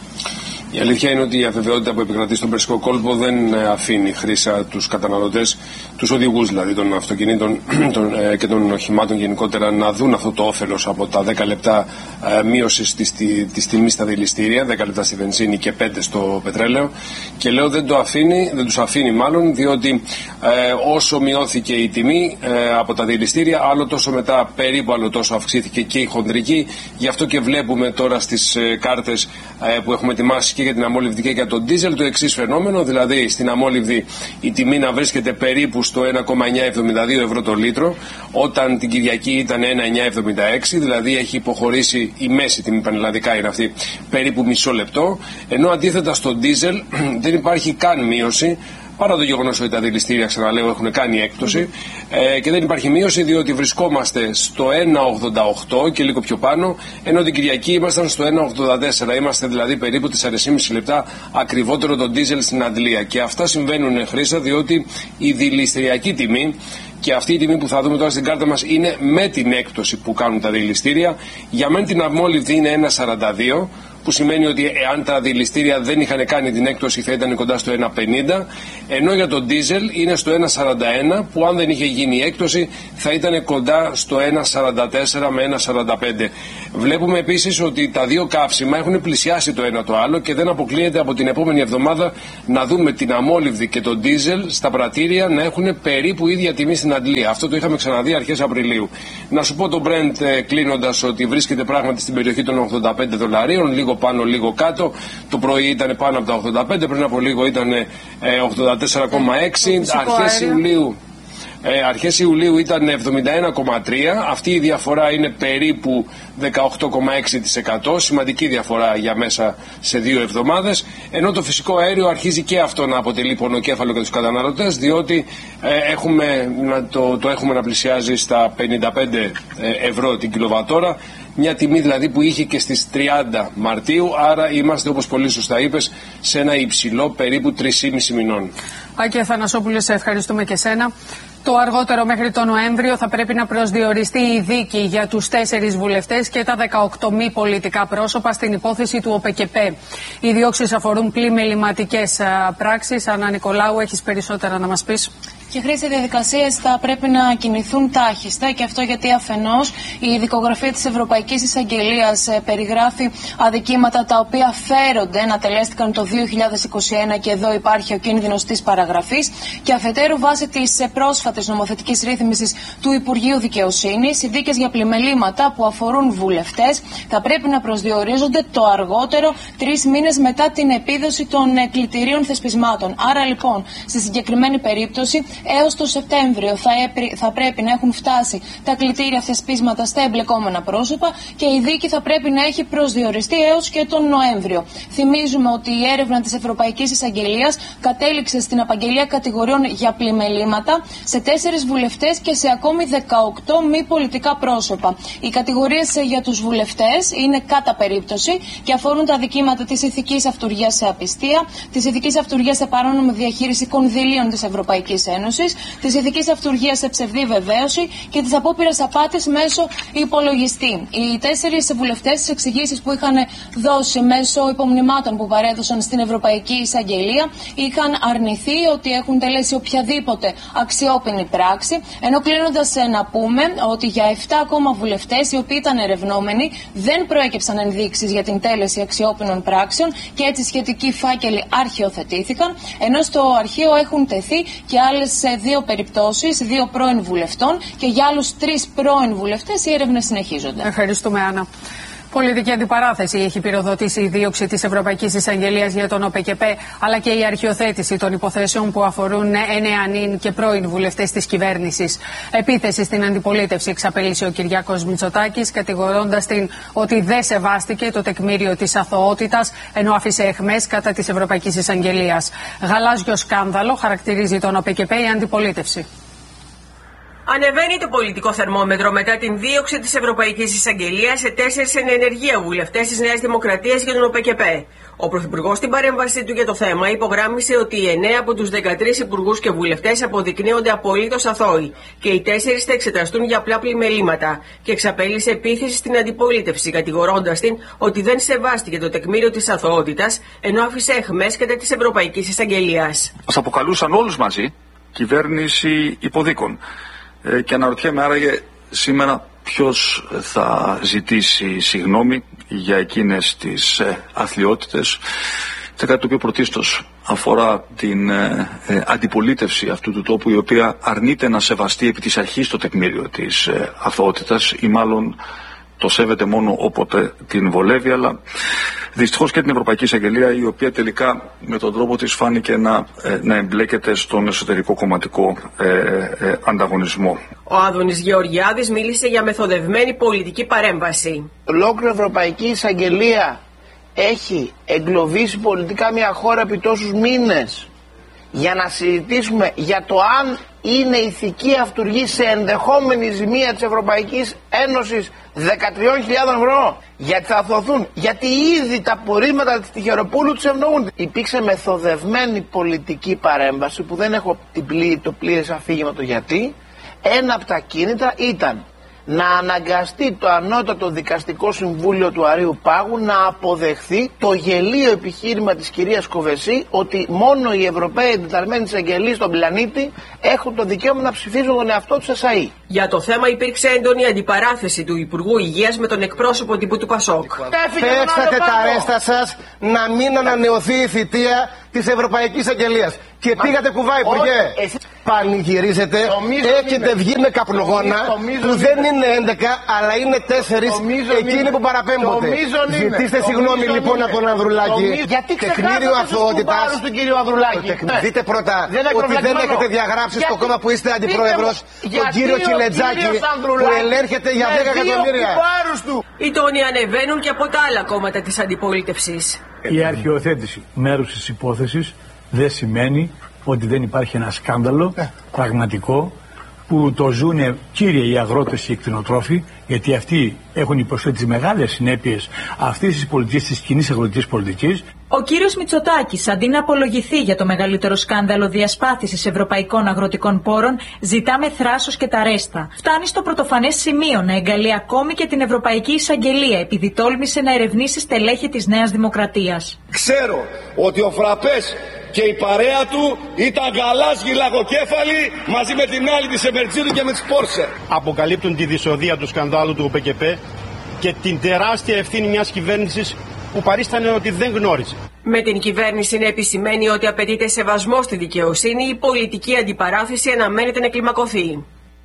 Η αλήθεια είναι ότι η αβεβαιότητα που επικρατεί στον Περσικό κόλπο δεν αφήνει, Χρύσα, τους καταναλωτές, τους οδηγούς δηλαδή των αυτοκινήτων των, ε, και των οχημάτων γενικότερα, να δουν αυτό το όφελος από τα δέκα λεπτά ε, μείωσης της, της τιμής στα δηληστήρια, δέκα λεπτά στη βενζίνη και πέντε στο πετρέλαιο. Και λέω δεν το αφήνει, δεν τους αφήνει μάλλον, διότι ε, όσο μειώθηκε η τιμή ε, από τα δηληστήρια, άλλο τόσο μετά περίπου άλλο τόσο αυξήθηκε και η χονδρική. Γι' αυτό και βλέπουμε τώρα στις ε, κάρτες ε, που έχουμε ετοιμάσει και για την αμόλυβδη και για τον ντίζελ το εξής φαινόμενο, δηλαδή στην αμόλυβδη η τιμή να βρίσκεται περίπου στο ένα κόμμα εννιακόσια εβδομήντα δύο ευρώ το λίτρο, όταν την Κυριακή ήταν ένα κόμμα εννιακόσια εβδομήντα έξι, δηλαδή έχει υποχωρήσει, η μέση τιμή πανελλαδικά είναι αυτή, περίπου μισό λεπτό, ενώ αντίθετα στο ντίζελ δεν υπάρχει καν μείωση. παρά το γεγονός ότι τα δηληστήρια, ξαναλέω, έχουν κάνει έκπτωση ε, και δεν υπάρχει μείωση, διότι βρισκόμαστε στο ένα ογδόντα οκτώ και λίγο πιο πάνω, ενώ την Κυριακή ήμασταν στο ένα ογδόντα τέσσερα. Είμαστε δηλαδή περίπου τέσσερα κόμμα πέντε λεπτά ακριβότερο το ντίζελ στην Αντλία. Και αυτά συμβαίνουν, Χρήσα, διότι η δηληστηριακή τιμή, και αυτή η τιμή που θα δούμε τώρα στην κάρτα μας, είναι με την έκπτωση που κάνουν τα δηληστήρια. Για μένα την αμόλυβδη είναι ένα σαράντα δύο, που σημαίνει ότι εάν τα δηληστήρια δεν είχαν κάνει την έκπτωση θα ήταν κοντά στο ένα πενήντα, ενώ για το ντίζελ είναι στο ένα σαράντα ένα, που αν δεν είχε γίνει η έκπτωση θα ήταν κοντά στο ένα σαράντα τέσσερα με ένα σαράντα πέντε. Βλέπουμε επίσης ότι τα δύο καύσιμα έχουν πλησιάσει το ένα το άλλο και δεν αποκλείεται από την επόμενη εβδομάδα να δούμε την αμόλυβδη και το ντίζελ στα πρατήρια να έχουν περίπου ίδια τιμή στην Αντλία. Αυτό το είχαμε ξαναδεί αρχές Απριλίου. Να σου πω το Brent, κλείνοντας, ότι βρίσκεται πράγματι στην περιοχή των ογδόντα πέντε δολαρίων, λίγο πάνω λίγο κάτω. Το πρωί ήταν πάνω από τα ογδόντα πέντε, πριν από λίγο ήταν ε, ογδόντα τέσσερα κόμμα έξι. Αρχές Ιουλίου, ε, αρχές Ιουλίου ήταν εβδομήντα ένα κόμμα τρία. Αυτή η διαφορά είναι περίπου δεκαοκτώ κόμμα έξι τοις εκατό. Σημαντική διαφορά για μέσα σε δύο εβδομάδες. Ενώ το φυσικό αέριο αρχίζει και αυτό να αποτελεί πονοκέφαλο για τους καταναλωτές, διότι ε, έχουμε, να, το, το έχουμε να πλησιάζει στα πενήντα πέντε ευρώ την κιλοβατόρα. Μια τιμή δηλαδή που είχε και στις τριάντα Μαρτίου, άρα είμαστε, όπως πολύ σωστά είπες, σε ένα υψηλό περίπου τρεις κόμμα πέντε μηνών. Άκη Αθανασόπουλε, σε ευχαριστούμε και σένα. Το αργότερο μέχρι τον Νοέμβριο θα πρέπει να προσδιοριστεί η δίκη για τους τέσσερις βουλευτές και τα δεκαοκτώ μη πολιτικά πρόσωπα στην υπόθεση του ΟΠΕΚΕΠΕ. Οι διώξεις αφορούν πλημεληματικές πράξεις. Αννα Νικολάου, έχεις περισσότερα να μας πεις? Και χρήση οι διαδικασίες θα πρέπει να κινηθούν τάχιστα, και αυτό γιατί αφενός η δικογραφία της Ευρωπαϊκής Εισαγγελίας περιγράφει αδικήματα τα οποία φέρονται να τελέστηκαν το δύο χιλιάδες είκοσι ένα, και εδώ υπάρχει ο κίνδυνος της παραγραφής, και αφετέρου βάσει της πρόσφατης νομοθετικής ρύθμισης του Υπουργείου Δικαιοσύνης, οι δίκες για πλημελήματα που αφορούν βουλευτές θα πρέπει να προσδιορίζονται το αργότερο τρεις μήνες μετά την επίδοση των κλητηρίων θεσπισμάτων. Άρα λοιπόν, στη συγκεκριμένη περίπτωση, έως το Σεπτέμβριο θα, έπρι, θα πρέπει να έχουν φτάσει τα κλητήρια θεσπίσματα στα εμπλεκόμενα πρόσωπα, και η δίκη θα πρέπει να έχει προσδιοριστεί έως και τον Νοέμβριο. Θυμίζουμε ότι η έρευνα της Ευρωπαϊκής Εισαγγελίας κατέληξε στην απαγγελία κατηγοριών για πλημελήματα σε τέσσερις βουλευτές και σε ακόμη δεκαοκτώ μη πολιτικά πρόσωπα. Οι κατηγορίες για τους βουλευτές είναι κατά περίπτωση και αφορούν τα δικήματα της ηθικής αυτουργίας σε απιστία, της ηθικής αυτουργίας σε παράνομη διαχείριση κονδυλίων της Ευρωπαϊκής Ένωσης, της ηθικής αυτουργίας σε ψευδή βεβαίωση και της απόπειρας απάτης μέσω υπολογιστή. Οι τέσσερις βουλευτές, στις εξηγήσεις που είχαν δώσει μέσω υπομνημάτων που παρέδωσαν στην Ευρωπαϊκή Εισαγγελία, είχαν αρνηθεί ότι έχουν τελέσει οποιαδήποτε αξιόπινη πράξη, ενώ κλείνοντας να πούμε ότι για επτά ακόμα βουλευτές, οι οποίοι ήταν ερευνόμενοι, δεν προέκυψαν ενδείξεις για την τέλεση αξιόπινων πράξεων, και έτσι σχετικοί φάκελοι αρχαιοθετήθηκαν, ενώ στο αρχείο έχουν τεθεί και άλλες δύο περιπτώσεις, δύο πρώην βουλευτών, και για άλλους τρεις πρώην βουλευτές οι έρευνες συνεχίζονται. Ευχαριστούμε, Άννα. Πολιτική αντιπαράθεση έχει πυροδοτήσει η δίωξη της Ευρωπαϊκής Εισαγγελίας για τον ΟΠΕΚΕΠΕ, αλλά και η αρχιοθέτηση των υποθέσεων που αφορούν νεανήν και πρώην βουλευτές της κυβέρνησης. Επίθεση στην αντιπολίτευση εξαπέλυσε ο Κυριάκος Μητσοτάκης, κατηγορώντας την ότι δεν σεβάστηκε το τεκμήριο της αθωότητας, ενώ άφησε αιχμές κατά της Ευρωπαϊκής Εισαγγελίας. Γαλάζιο σκάνδαλο χαρακτηρίζει τον ΟΠΕΚΕΠΕ η αντιπολίτευση. Ανεβαίνει το πολιτικό θερμόμετρο μετά την δίωξη της Ευρωπαϊκής Εισαγγελίας σε τέσσερις εν ενεργεία βουλευτές της Νέας Δημοκρατίας για τον ΟΠΕΚΕΠΕ. Ο Πρωθυπουργός στην παρέμβασή του για το θέμα υπογράμμισε ότι οι εννέα από τους δεκατρείς υπουργούς και βουλευτές αποδεικνύονται απολύτως αθώοι και οι τέσσερις θα εξεταστούν για απλά πλημελήματα, και εξαπέλυσε επίθεση στην αντιπολίτευση, κατηγορώντας την ότι δεν σεβάστηκε το τεκμήριο της αθωότητας, ενώ άφησε αιχμές κατά της Ευρωπαϊκής Εισαγγελίας. Μας αποκαλούσαν όλους μαζί κυβέρνηση υποδίκων. Ε, και αναρωτιέμαι άραγε σήμερα ποιος θα ζητήσει συγγνώμη για εκείνες τις ε, αθλιότητες, και κάτι το οποίο πρωτίστως αφορά την ε, ε, αντιπολίτευση αυτού του τόπου, η οποία αρνείται να σεβαστεί επί της αρχής το τεκμήριο της ε, αθωότητας, ή μάλλον το σέβεται μόνο όποτε την βολεύει, αλλά δυστυχώς και την Ευρωπαϊκή Εισαγγελία, η οποία τελικά με τον τρόπο της φάνηκε να, ε, να εμπλέκεται στον εσωτερικό κομματικό ε, ε, ανταγωνισμό. Ο Άδωνης Γεωργιάδης μίλησε για μεθοδευμένη πολιτική παρέμβαση. Ολόκληρη Ευρωπαϊκή Εισαγγελία έχει εγκλωβίσει πολιτικά μια χώρα επί τόσους μήνες για να συζητήσουμε για το αν είναι ηθική αυτουργή σε ενδεχόμενη ζημία της Ευρωπαϊκής Ένωσης δεκατρείς χιλιάδες ευρώ. Γιατί θα αθωθούν. Γιατί ήδη τα απορρίμματα της Τυχεροπούλου τους ευνοούν. Υπήρξε μεθοδευμένη πολιτική παρέμβαση που δεν έχω την πλή, το πλήρες αφήγημα το γιατί. Ένα από τα κίνητρα ήταν να αναγκαστεί το ανώτατο δικαστικό συμβούλιο του Αρείου Πάγου να αποδεχθεί το γελίο επιχείρημα της κυρίας Κοβεσί ότι μόνο οι Ευρωπαίοι εντεταλμένοι της αγγελίας στον πλανήτη έχουν το δικαίωμα να ψηφίζουν τον εαυτό τους ΕΣΑΗ. Για το θέμα υπήρξε έντονη αντιπαράθεση του Υπουργού Υγείας με τον εκπρόσωπο τύπου του Πασόκ. Παίξατε τα ρέστα σας να μην ανανεωθεί η θητεία της Ευρωπαϊκής Αγγελίας. Και πήγατε κουβά, Υπουργέ. Πανηγυρίζετε, έχετε βγει με καπνογόνα που δεν είναι έντεκα αλλά είναι τέσσερις εκείνοι που παραπέμπονται. Ζητήστε συγγνώμη λοιπόν από τον Ανδρουλάκη. Τεκμήριο αθωότητας. Δείτε πρώτα ότι δεν έχετε διαγράψει στο κόμμα που είστε αντιπρόεδρος τον κύριο Κιλετζάκη που ελέρχεται για δέκα εκατομμύρια. Οι τόνοι ανεβαίνουν και από τα άλλα κόμματα της αντιπολίτευσης. Η αρχαιοθέτηση μέρους της υπόθεσης δεν σημαίνει ότι δεν υπάρχει ένα σκάνδαλο ε. πραγματικό που το ζουν κύρια οι αγρότες και οι κτηνοτρόφοι, γιατί αυτοί έχουν υποστεί τις μεγάλες συνέπειες αυτής της πολιτικής, της κοινής αγροτικής πολιτικής. Ο κύριος Μητσοτάκης, αντί να απολογηθεί για το μεγαλύτερο σκάνδαλο διασπάθησης ευρωπαϊκών αγροτικών πόρων, ζητά με θράσος και τα ρέστα. Φτάνει στο πρωτοφανές σημείο να εγκαλεί ακόμη και την Ευρωπαϊκή Εισαγγελία, επειδή τόλμησε να ερευνήσει στελέχη της Νέας Δημοκρατίας. Ξέρω ότι ο Φραπές και η παρέα του ήταν γαλάς γυλακοκέφαλοι μαζί με την άλλη της Εμερτζίδου και με τις Πόρσε. Αποκαλύπτουν τη δυσοδεία του σκανδάλου του Ο Πε Κε Πε και την τεράστια ευθύνη μιας κυβέρνησης που παρίστανε ότι δεν γνώριζε. Με την κυβέρνηση να επισημαίνει ότι απαιτείται σεβασμό στη δικαιοσύνη, η πολιτική αντιπαράθεση αναμένεται να κλιμακωθεί.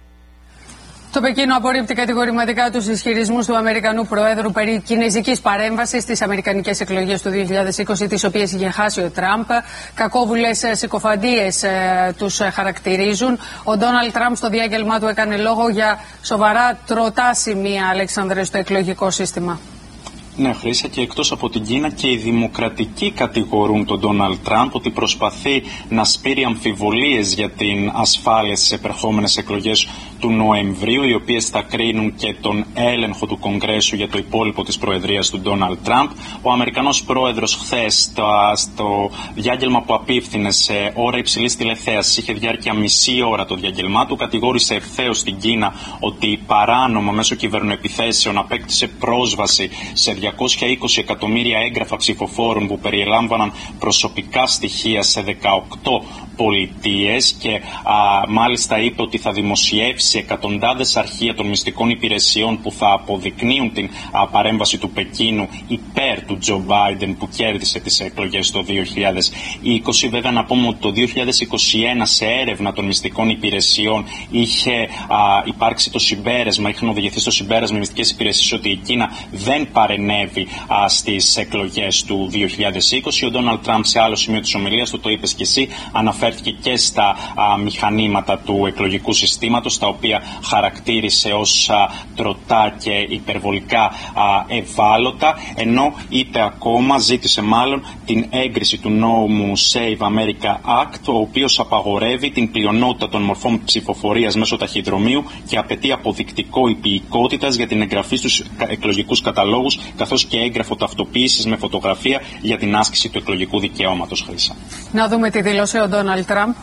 Το Πεκίνο απορρίπτει κατηγορηματικά τους ισχυρισμούς του Αμερικανού Προέδρου περί κινεζικής παρέμβασης στις αμερικανικές εκλογές του δύο χιλιάδες είκοσι, τις οποίες είχε χάσει ο Τραμπ. Κακόβουλες συκοφαντίες ε, τους χαρακτηρίζουν. Ο Ντόναλντ Τραμπ στο διάγγελμά του έκανε λόγο για σοβαρά τροτά σημεία, Αλέξανδρε, στο εκλογικό σύστημα. Ναι, Χρύσα, και εκτός από την Κίνα και οι δημοκρατικοί κατηγορούν τον Ντόναλντ Τραμπ ότι προσπαθεί να σπείρει αμφιβολίες για την ασφάλεια στις επερχόμενες εκλογές του Νοεμβρίου, οι οποίες θα κρίνουν και τον έλεγχο του Κογκρέσου για το υπόλοιπο της προεδρίας του Ντόναλντ Τραμπ. Ο Αμερικανός πρόεδρος χθες στο, στο διάγγελμα που απίφθινε σε ώρα υψηλής τηλεθέασης, είχε διάρκεια μισή ώρα το διάγγελμά του, κατηγόρησε ευθέως την Κίνα ότι παράνομα μέσω κυβερνοεπιθέσεων απέκτησε πρόσβαση σε διακόσια είκοσι εκατομμύρια έγγραφα ψηφοφόρων που περιελάμβαναν προσωπικά στοιχεία σε δεκαοκτώ πολιτείες και α, μάλιστα είπε ότι θα δημοσιεύσει εκατοντάδες αρχεία των μυστικών υπηρεσιών που θα αποδεικνύουν την α, παρέμβαση του Πεκίνου υπέρ του Τζο Μπάιντεν που κέρδισε τις εκλογές το δύο χιλιάδες είκοσι. Βέβαια να πούμε ότι το δύο χιλιάδες είκοσι ένα σε έρευνα των μυστικών υπηρεσιών είχε α, υπάρξει το συμπέρασμα, είχαν οδηγηθεί στο συμπέρασμα οι μυστικές υπηρεσίες ότι η Κίνα δεν παρενέβη α, στις εκλογές του δύο χιλιάδες είκοσι. Ο Ντόναλντ Τραμπ σε άλλο σημείο της ομιλίας του, το είπες και εσύ, αναφέρθηκε και στα α, μηχανήματα του εκλογικού συστήματος, τα οποία χαρακτήρισε ως α, τροτά και υπερβολικά α, ευάλωτα, ενώ είπε ακόμα, ζήτησε μάλλον την έγκριση του νόμου Save America Act, ο οποίος απαγορεύει την πλειονότητα των μορφών ψηφοφορίας μέσω ταχυδρομείου και απαιτεί αποδεικτικό υπηκότητας για την εγγραφή στους εκλογικούς καταλόγους, καθώς και έγγραφο ταυτοποίησης με φωτογραφία για την άσκηση του εκλογικού δικαιώματος. Χρύσα. Να δούμε τι δήλωσε ο Ντόναλντ Τραμπ.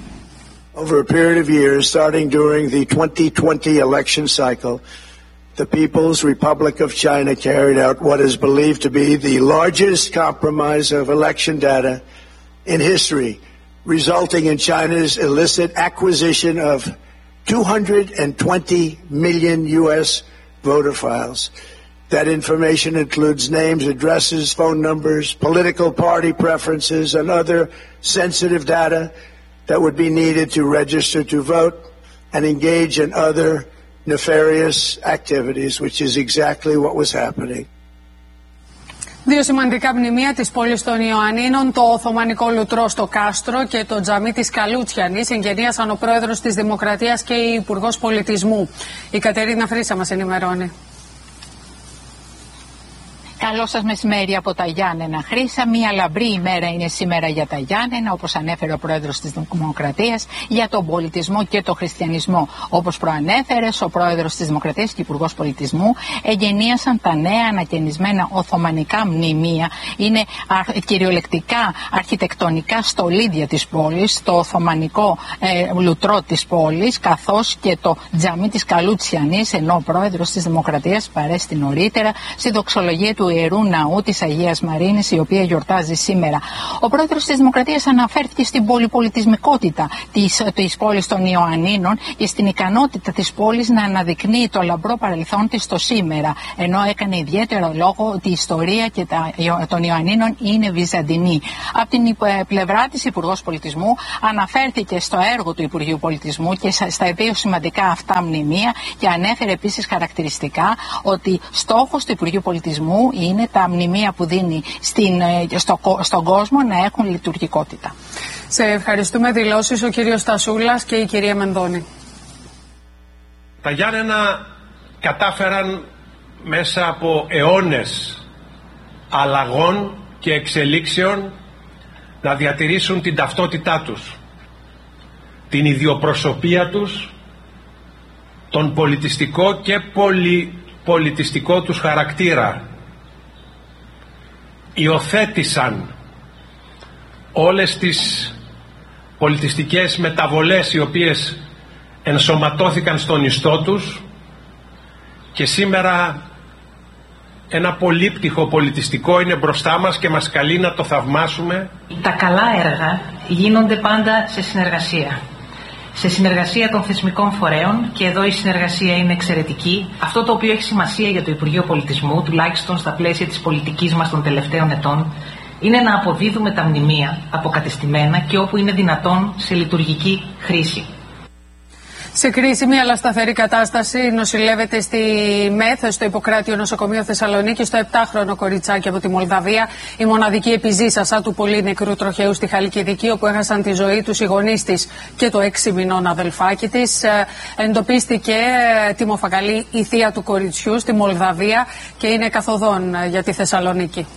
Over a period of years, starting during the twenty twenty election cycle, the People's Republic of China carried out what is believed to be the largest compromise of election data in history, resulting in China's illicit acquisition of two hundred twenty million U S voter files. That information includes names, addresses, phone numbers, political party preferences, and other sensitive data that would be needed to register to vote and engage in other nefarious activities, which is exactly what was happening. Δύο σημαντικά μνημεία της πόλης των Ιωαννίνων, το Οθωμανικό Λουτρό στο Κάστρο και το τζαμί της Καλούτσιανης, εγγενίασαν ο πρόεδρος της Δημοκρατίας και η Υπουργός Πολιτισμού. Η Κατερίνα Φρύσα μας ενημερώνει. Καλό σας μεσημέρι από τα Γιάννενα. Χρύσα, μια λαμπρή ημέρα είναι σήμερα για τα Γιάννενα, όπως ανέφερε ο πρόεδρος της Δημοκρατίας, για τον πολιτισμό και τον χριστιανισμό. Όπως προανέφερες, ο πρόεδρος της Δημοκρατίας και υπουργός πολιτισμού εγγενίασαν τα νέα ανακαινισμένα οθωμανικά μνημεία. Είναι κυριολεκτικά αρχιτεκτονικά στολίδια της πόλης, το οθωμανικό ε, λουτρό της πόλης, καθώς και το τζαμί της Καλούτσιανής, ενώ ο πρόεδρος της Δημοκρατίας παρέστη νωρίτερα στη δοξολογία του Ιερού Ναού της Αγίας Μαρίνης, η οποία γιορτάζει σήμερα. Ο πρόεδρος της Δημοκρατίας αναφέρθηκε στην πολυπολιτισμικότητα της, της πόλης των Ιωαννίνων και στην ικανότητα της πόλης να αναδεικνύει το λαμπρό παρελθόν της στο σήμερα, ενώ έκανε ιδιαίτερο λόγο ότι η ιστορία και τα, των Ιωαννίνων είναι βυζαντινή. Από την πλευρά της, Υπουργός Πολιτισμού αναφέρθηκε στο έργο του Υπουργείου Πολιτισμού και στα δύο σημαντικά αυτά μνημεία και ανέφερε επίσης χαρακτηριστικά ότι στόχος του Υπουργείου Πολιτισμού είναι τα μνημεία που δίνει στην, στο, στον κόσμο να έχουν λειτουργικότητα. Σε ευχαριστούμε. Δηλώσεις ο κύριος Στασούλας και η κυρία Μενδώνη. Τα Γιάννενα κατάφεραν μέσα από αιώνες αλλαγών και εξελίξεων να διατηρήσουν την ταυτότητά τους, την ιδιοπροσωπία τους, τον πολιτιστικό και πολυπολιτιστικό τους χαρακτήρα. Υιοθέτησαν όλες τις πολιτιστικές μεταβολές οι οποίες ενσωματώθηκαν στον ιστό τους και σήμερα ένα πολύπτυχο πολιτιστικό είναι μπροστά μας και μας καλεί να το θαυμάσουμε. Τα καλά έργα γίνονται πάντα σε συνεργασία. Σε συνεργασία των θεσμικών φορέων, και εδώ η συνεργασία είναι εξαιρετική. Αυτό το οποίο έχει σημασία για το Υπουργείο Πολιτισμού, τουλάχιστον στα πλαίσια της πολιτικής μας των τελευταίων ετών, είναι να αποδίδουμε τα μνημεία αποκατεστημένα και όπου είναι δυνατόν σε λειτουργική χρήση. Σε κρίσιμη αλλά σταθερή κατάσταση νοσηλεύεται στη ΜΕΘ, στο Ιπποκράτειο Νοσοκομείο Θεσσαλονίκη, στο επτάχρονο κοριτσάκι από τη Μολδαβία, η μοναδική επιζήσασα του πολύ νεκρού τροχαίου στη Χαλκιδική, όπου έχασαν τη ζωή τους οι γονείς της και το έξι μηνών αδελφάκι της. Εντοπίστηκε τιμοφακαλή η θεία του κοριτσιού στη Μολδαβία και είναι καθοδόν για τη Θεσσαλονίκη.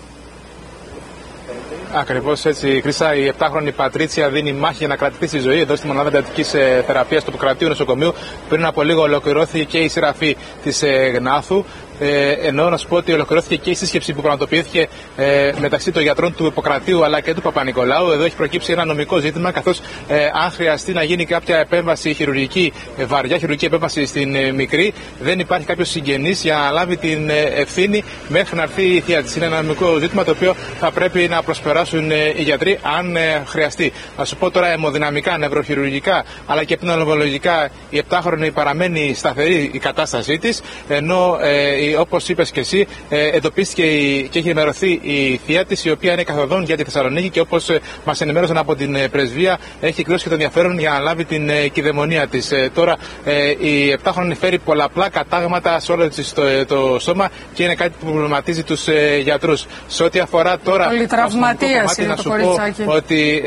Ακριβώς έτσι, Χρύσα. Η επτάχρονη Πατρίτσια δίνει μάχη για να κρατήσει τη ζωή εδώ στη μονάδα εντατικής θεραπείας του Ιπποκρατείου Νοσοκομείου. Πριν από λίγο ολοκληρώθηκε και η σειραφή της Γνάθου. Ε, ενώ να σου πω ότι ολοκληρώθηκε και η σύσκεψη που πραγματοποιήθηκε ε, μεταξύ των γιατρών του Ιπποκρατείου αλλά και του Παπα-Νικολάου. Εδώ έχει προκύψει ένα νομικό ζήτημα, καθώς ε, αν χρειαστεί να γίνει κάποια επέμβαση χειρουργική, ε, βαριά χειρουργική επέμβαση στην ε, μικρή, δεν υπάρχει κάποιος συγγενής για να λάβει την ε, ευθύνη μέχρι να έρθει η θεία της. Είναι ένα νομικό ζήτημα το οποίο θα πρέπει να προσπεράσουν ε, οι γιατροί αν ε, χρειαστεί. Να σου πω τώρα αιμοδυναμικά, νευροχειρουργικά αλλά και πνευμολογικά, η επτάχρονη παραμένει σταθερή η κατάστασή της, ενώ ε, όπως είπες και εσύ, εντοπίστηκε και έχει ενημερωθεί η θεία της, η οποία είναι καθοδόν για τη Θεσσαλονίκη και όπως μας ενημέρωσαν από την πρεσβεία, έχει εκδηλώσει και το ενδιαφέρον για να λάβει την κηδαιμονία της. Τώρα η επτάχρονη φέρει πολλαπλά κατάγματα σε όλο το, το σώμα και είναι κάτι που προβληματίζει τους γιατρούς. Σε ό,τι αφορά τώρα. Πολυτραυματίας είναι το κοριτσάκι. Ότι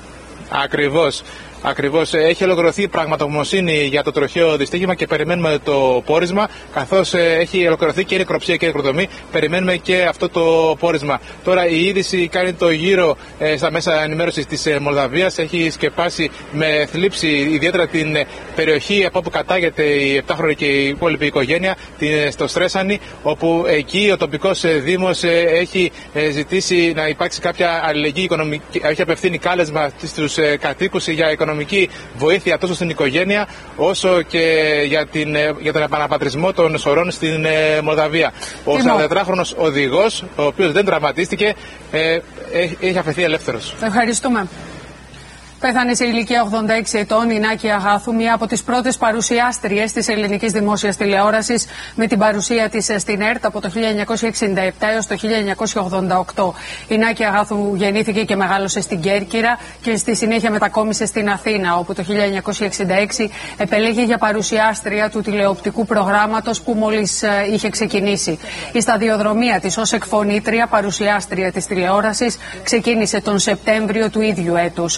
ακριβώς. Ακριβώς, έχει ολοκληρωθεί η πραγματογνωμοσύνη για το τροχαίο δυστύχημα και περιμένουμε το πόρισμα. Καθώς έχει ολοκληρωθεί και η νεκροψία και η νεκροτομή, περιμένουμε και αυτό το πόρισμα. Τώρα η είδηση κάνει το γύρο ε, στα μέσα ενημέρωσης της ε, Μολδαβίας. Έχει σκεπάσει με θλίψη ιδιαίτερα την ε, περιοχή από όπου κατάγεται η επτάχρονη και η υπόλοιπη οικογένεια, την, ε, στο Στρέσανη, όπου εκεί ο τοπικός ε, δήμος ε, έχει ε, ζητήσει να υπάρξει κάποια αλληλεγγύη οικονομική, έχει απευθύνει κάλεσμα στους ε, κατοίκους για οικονομική οικονομική βοήθεια τόσο στην οικογένεια όσο και για, την, για τον επαναπατρισμό των σωρών στην ε, Μολδαβία. Ο σαραντατετράχρονος οδηγός, ο οποίος δεν τραυματίστηκε, ε, έχει αφαιθεί ελεύθερος. Ευχαριστούμε. Πέθανε σε ηλικία ογδόντα έξι ετών η Νάκη Αγάθου, μία από τις πρώτες παρουσιάστριες της ελληνικής δημόσιας τηλεόρασης, με την παρουσία της στην ΕΡΤ από το χίλια εννιακόσια εξήντα επτά έως το χίλια εννιακόσια ογδόντα οκτώ. Η Νάκη Αγάθου γεννήθηκε και μεγάλωσε στην Κέρκυρα και στη συνέχεια μετακόμισε στην Αθήνα, όπου το χίλια εννιακόσια εξήντα έξι επελέγει για παρουσιάστρια του τηλεοπτικού προγράμματος που μόλις είχε ξεκινήσει. Η σταδιοδρομία της ως εκφωνήτρια παρουσιάστρια της τηλεόρασης ξεκίνησε τον Σεπτέμβριο του ίδιου έτους. Το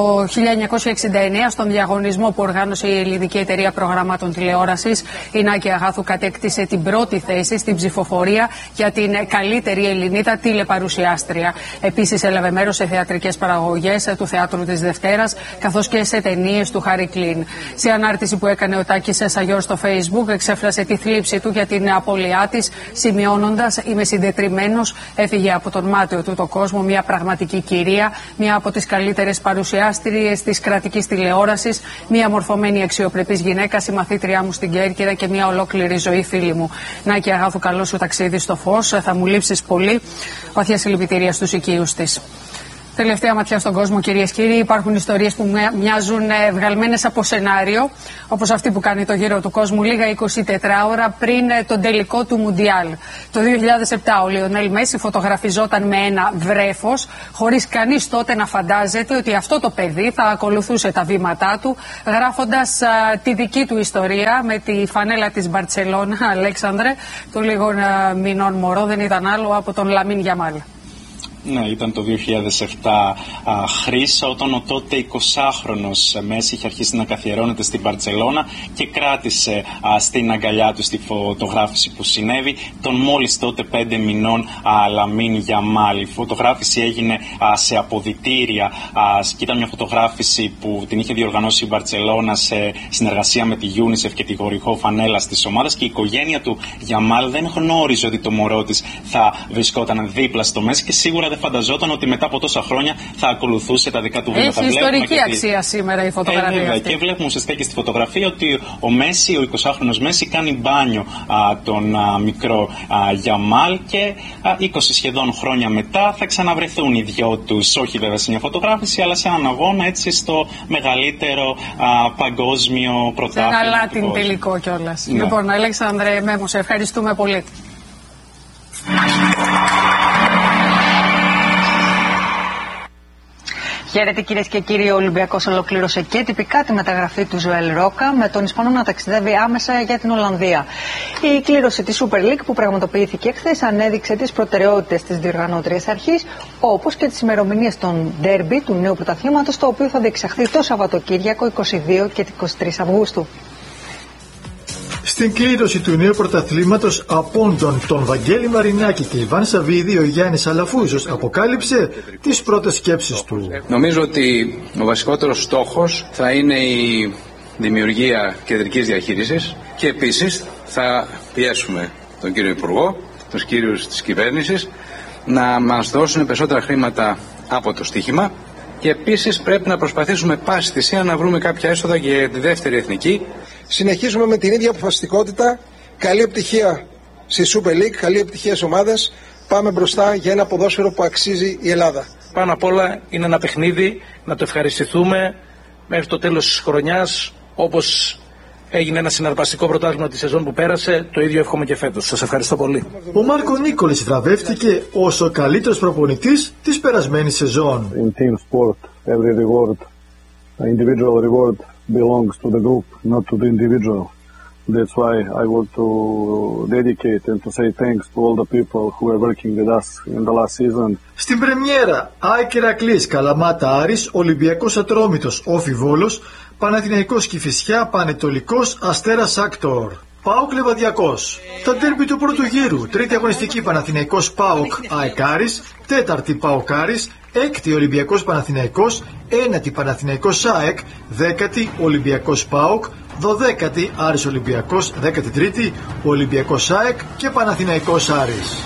χίλια εννιακόσια εξήντα εννέα, στον διαγωνισμό που οργάνωσε η Ελληνική Εταιρεία Προγραμμάτων Τηλεόρασης, η Νάκη Αγάθου κατέκτησε την πρώτη θέση στην ψηφοφορία για την καλύτερη Ελληνίδα τηλεπαρουσιάστρια. Επίσης, έλαβε μέρος σε θεατρικές παραγωγές του Θεάτρου της Δευτέρας, καθώς και σε ταινίες του Χάρη Κλίν. Σε ανάρτηση που έκανε ο Τάκης Σαγιώρ στο Facebook, εξέφρασε τη θλίψη του για την απώλειά της, σημειώνοντας: «Είμαι συντετριμμένος, έφυγε από τον μάταιο του το κόσμο μια πραγματική κυρία, μια από τις καλύτερες παρουσιάστριες της κρατικής τηλεόρασης, μια μορφωμένη αξιοπρεπής γυναίκα, συμμαθήτριά μου στην Κέρκυρα και μια ολόκληρη ζωή φίλη μου». Νάκη Αγάθου, καλό σου ταξίδι στο φως, θα μου λείψεις πολύ. Βαθιά συλληπιτήρια στους οικείους της. Τελευταία ματιά στον κόσμο, κυρίες και κύριοι. Υπάρχουν ιστορίες που μοιάζουν βγαλμένες από σενάριο, όπως αυτή που κάνει το γύρο του κόσμου λίγα εικοσιτετρά ώρα πριν τον τελικό του Μουντιάλ. Το δύο χιλιάδες επτά ο Λιονέλ Μέση φωτογραφιζόταν με ένα βρέφος, χωρίς κανείς τότε να φαντάζεται ότι αυτό το παιδί θα ακολουθούσε τα βήματά του, γράφοντας α, τη δική του ιστορία με τη φανέλα της Μπαρτσελώνα. Αλέξανδρε, του λίγων μηνών μωρό δεν ήταν άλλο από τον Λαμίν Γιαμάλ. Ναι, ήταν το δύο χιλιάδες επτά α, Χρύσα, όταν ο τότε εικοσάχρονος Μέση είχε αρχίσει να καθιερώνεται στην Μπαρτσελώνα και κράτησε α, στην αγκαλιά του στη φωτογράφηση που συνέβη τον μόλις τότε πέντε μηνών α, Λαμίν Γιαμάλ. Η φωτογράφηση έγινε α, σε αποδυτήρια α, και ήταν μια φωτογράφηση που την είχε διοργανώσει η Μπαρτσελώνα σε συνεργασία με τη UNICEF και τη γορυχό φανέλα της ομάδας, και η οικογένεια του Γιαμάλ δεν γνώριζε ότι το μωρό της θα βρισκόταν δίπλα στο Μέση και σίγουρα δεν φανταζόταν ότι μετά από τόσα χρόνια θα ακολουθούσε τα δικά του βήματα. Έχει ιστορική αξία σήμερα η φωτογραφία. Ε, αυτή. Και βλέπουμε ουσιαστικά και στη φωτογραφία ότι ο Μέση, ο εικοσάχρονος Μέση, κάνει μπάνιο α, τον α, μικρό α, Γιαμάλ και α, είκοσι σχεδόν χρόνια μετά θα ξαναβρεθούν οι δυο τους, όχι βέβαια σε μια φωτογράφηση, αλλά σε έναν αγώνα έτσι στο μεγαλύτερο α, παγκόσμιο πρωτάθλημα. Σε ένα Λάτιν τελικό κιόλας. Ναι. Λοιπόν, Αλέξανδρε Μέμο, σε ευχαριστούμε πολύ. Χαίρετε κυρίες και κύριοι, ο Ολυμπιακός ολοκλήρωσε και τυπικά τη μεταγραφή του Ζωέλ Ρόκα, με τον Ισπανό να ταξιδεύει άμεσα για την Ολλανδία. Η κλήρωση της Super League που πραγματοποιήθηκε χθες ανέδειξε τις προτεραιότητες της διοργανώτριας αρχής, όπως και τις ημερομηνίες των ντέρμπι του νέου πρωταθλήματος, το οποίο θα διεξαχθεί το Σαββατοκύριακο είκοσι δύο και είκοσι τρεις Αυγούστου. Στην κλήρωση του νέου πρωταθλήματος απόντων τον Βαγγέλη Μαρινάκη και Ιβάν Σαββίδη, ο Γιάννης Αλαφούζος αποκάλυψε τις πρώτες σκέψεις του. Νομίζω ότι ο βασικότερος στόχος θα είναι η δημιουργία κεντρικής διαχείρισης και επίσης θα πιέσουμε τον κύριο Υπουργό, τους κύριους της κυβέρνησης να μας δώσουν περισσότερα χρήματα από το στοίχημα, και επίσης πρέπει να προσπαθήσουμε πάση θυσία να βρούμε κάποια έσοδα για τη δεύτερη εθνική. Συνεχίζουμε με την ίδια αποφασιστικότητα. Καλή επιτυχία στη Super League, καλή επιτυχία στις ομάδες. Πάμε μπροστά για ένα ποδόσφαιρο που αξίζει η Ελλάδα. Πάνω απ' όλα είναι ένα παιχνίδι, να το ευχαριστηθούμε μέχρι το τέλος της χρονιάς, όπως έγινε ένα συναρπαστικό πρωτάθλημα τη σεζόν που πέρασε, το ίδιο εύχομαι και φέτος. Σας ευχαριστώ πολύ. Ο Μάρκο Νίκολης βραβεύτηκε ως ο καλύτερος προπονητής της περασμένης σεζόν. In team sport, every reward, individual reward belongs to the group, not to the individual. That's why I want to dedicate and to say thanks to all the people who were working with us in the last season. Στην πρεμιέρα, ΑΕΚ Ηρακλής, Καλαμάτα Άρης, Ολυμπιακός Ατρόμητος, Όφι Βόλος, Παναθηναϊκός Κηφισιά, Πανετολικός, Αστέρας Άκτορ. ΠΑΟΚ Λεβαδιακός. Τα ντέρμπι του πρώτου γύρου. Τρίτη αγωνιστική Παναθηναϊκός ΠΑΟΚ ΑΕΚ Άρης, τέταρτη ΠΑΟΚ Άρης, έκτη Ολυμπιακός Παναθηναϊκός, ένατη Παναθηναϊκός ΑΕΚ, δέκατη Ολυμπιακός ΠΑΟΚ, δωδέκατη Άρης Ολυμπιακός, δέκατη τρίτη Ολυμπιακός ΑΕΚ και Παναθηναϊκός Άρης.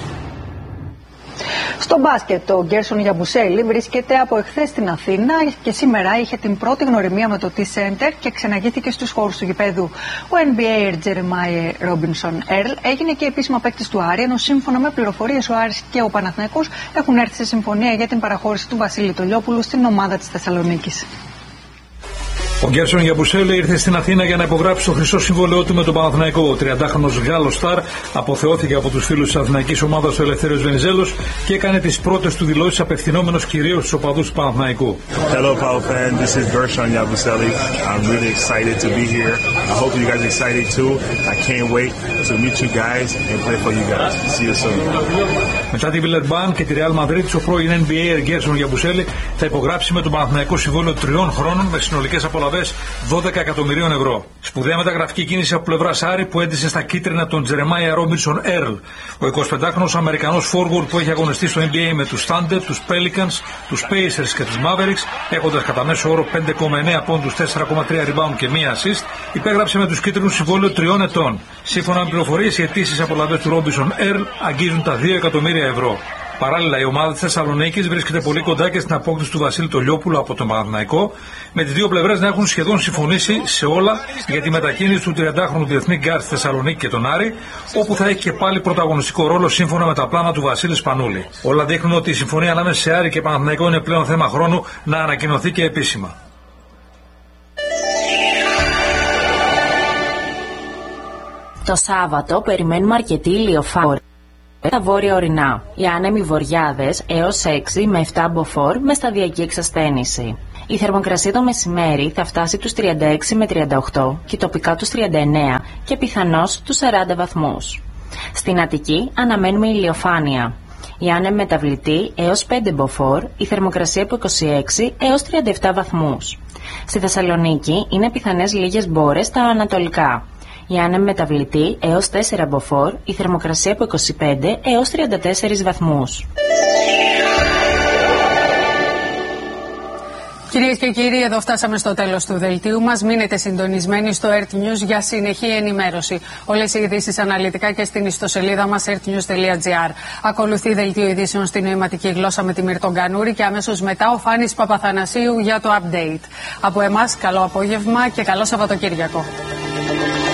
Στο μπάσκετ, ο Γκέρσον Γιαμπουσέλη βρίσκεται από εχθές στην Αθήνα και σήμερα είχε την πρώτη γνωριμία με το T-Center και ξεναγήθηκε στους χώρους του γηπέδου. Ο N B A Jeremiah Robinson Earl έγινε και επίσημα παίκτης του Άρη, ενώ σύμφωνα με πληροφορίες ο Άρης και ο Παναθηναϊκός έχουν έρθει σε συμφωνία για την παραχώρηση του Βασίλη Τολιόπουλου στην ομάδα της Θεσσαλονίκης. Ο Γκέρσον Γιαμπουσέλη ήρθε στην Αθήνα για να υπογράψει το χρυσό συμβόλαιό του με τον Παναθηναϊκό. Ο τριαντάχρονος Γάλλος Σταρ αποθεώθηκε από τους φίλους της Αθηναϊκής ομάδας ο Ελευθέριος Βενιζέλος και έκανε τις πρώτες του δηλώσεις απευθυνόμενος κυρίως στους οπαδούς του Παναθηναϊκού. Hello, Pau fan. This is Gershon Yabusele. I'm really excited to be here. I hope you guys are excited too. I can't wait to meet you guys and play for you guys. See you soon. Μετά τη Βιλερμπάν και τη Ρεάλ Μαδρίτης, ο πρώην N B A Γκέρσον Γιαμπουσέλη θα υπογράψει με τον Παναθηναϊκό συμβόλαιο τριών χρόνων με συνολικές απολαβές δώδεκα εκατομμυρίων ευρώ. Σπουδαία μεταγραφική κίνηση από πλευράς Άρη που έντυσε στα κίτρινα τον Τζερεμάια Ρόμπινσον Έρλ. Ο εικοσιπεντάχρονος Αμερικανός forward που έχει αγωνιστεί στο N B A με τους Thunder, τους Pelicans, τους Pacers και τους Mavericks, έχοντας κατά μέσο όρο πέντε κόμμα εννέα πόντους, τέσσερα κόμμα τρία rebound και μία assist, υπέγραψε με τους κίτρινους συμβόλαιο τριών ετών. Σύμφωνα με πληροφορίες, οι αιτήσεις απολαβές του Ρόμπινσον Έρλ αγγίζουν τα δύο εκατομμύρια ευρώ. Παράλληλα, η ομάδα της Θεσσαλονίκης βρίσκεται πολύ κοντά και στην απόκτηση του Βασίλη Τολιόπουλου από τον Παναθηναϊκό, με τις δύο πλευρές να έχουν σχεδόν συμφωνήσει σε όλα για τη μετακίνηση του τριαντάχρονου διεθνή γκάρ στη Θεσσαλονίκη και τον Άρη, όπου θα έχει και πάλι πρωταγωνιστικό ρόλο σύμφωνα με τα πλάνα του Βασίλη Σπανούλη. Όλα δείχνουν ότι η συμφωνία ανάμεσα σε Άρη και Παναθηναϊκό είναι πλέον θέμα χρόνου να ανακοινωθεί και επίσημα. Το Σάββατο περιμένουμε αρκετή ηλιοφάνεια στα βόρεια ορεινά. Οι άνεμοι βορειάδες έως έξι με επτά μποφόρ με σταδιακή εξασθένηση. Η θερμοκρασία το μεσημέρι θα φτάσει τους τριάντα έξι με τριάντα οκτώ και τοπικά τους τριάντα εννέα και πιθανώς τους σαράντα βαθμούς. Στην Αττική αναμένουμε ηλιοφάνεια. Οι άνεμοι μεταβλητοί έως πέντε μποφόρ, η θερμοκρασία από είκοσι έξι έως τριάντα επτά βαθμούς. Στη Θεσσαλονίκη είναι πιθανές λίγες μπόρες στα ανατολικά. Η άνεμη μεταβλητή έως τέσσερα μποφόρ, η θερμοκρασία από είκοσι πέντε έως τριάντα τέσσερα βαθμούς. Κυρίες και κύριοι, εδώ φτάσαμε στο τέλος του δελτίου μας. Μείνετε συντονισμένοι στο Earth News για συνεχή ενημέρωση. Όλες οι ειδήσεις αναλυτικά και στην ιστοσελίδα μας earthnews τελεία gr. Ακολουθεί δελτίο ειδήσεων στη νοηματική γλώσσα με τη Μυρτον Κανούρη και αμέσως μετά ο Φάνης Παπαθανασίου για το update. Από εμάς, καλό απόγευμα και καλό Σαββατοκύριακο.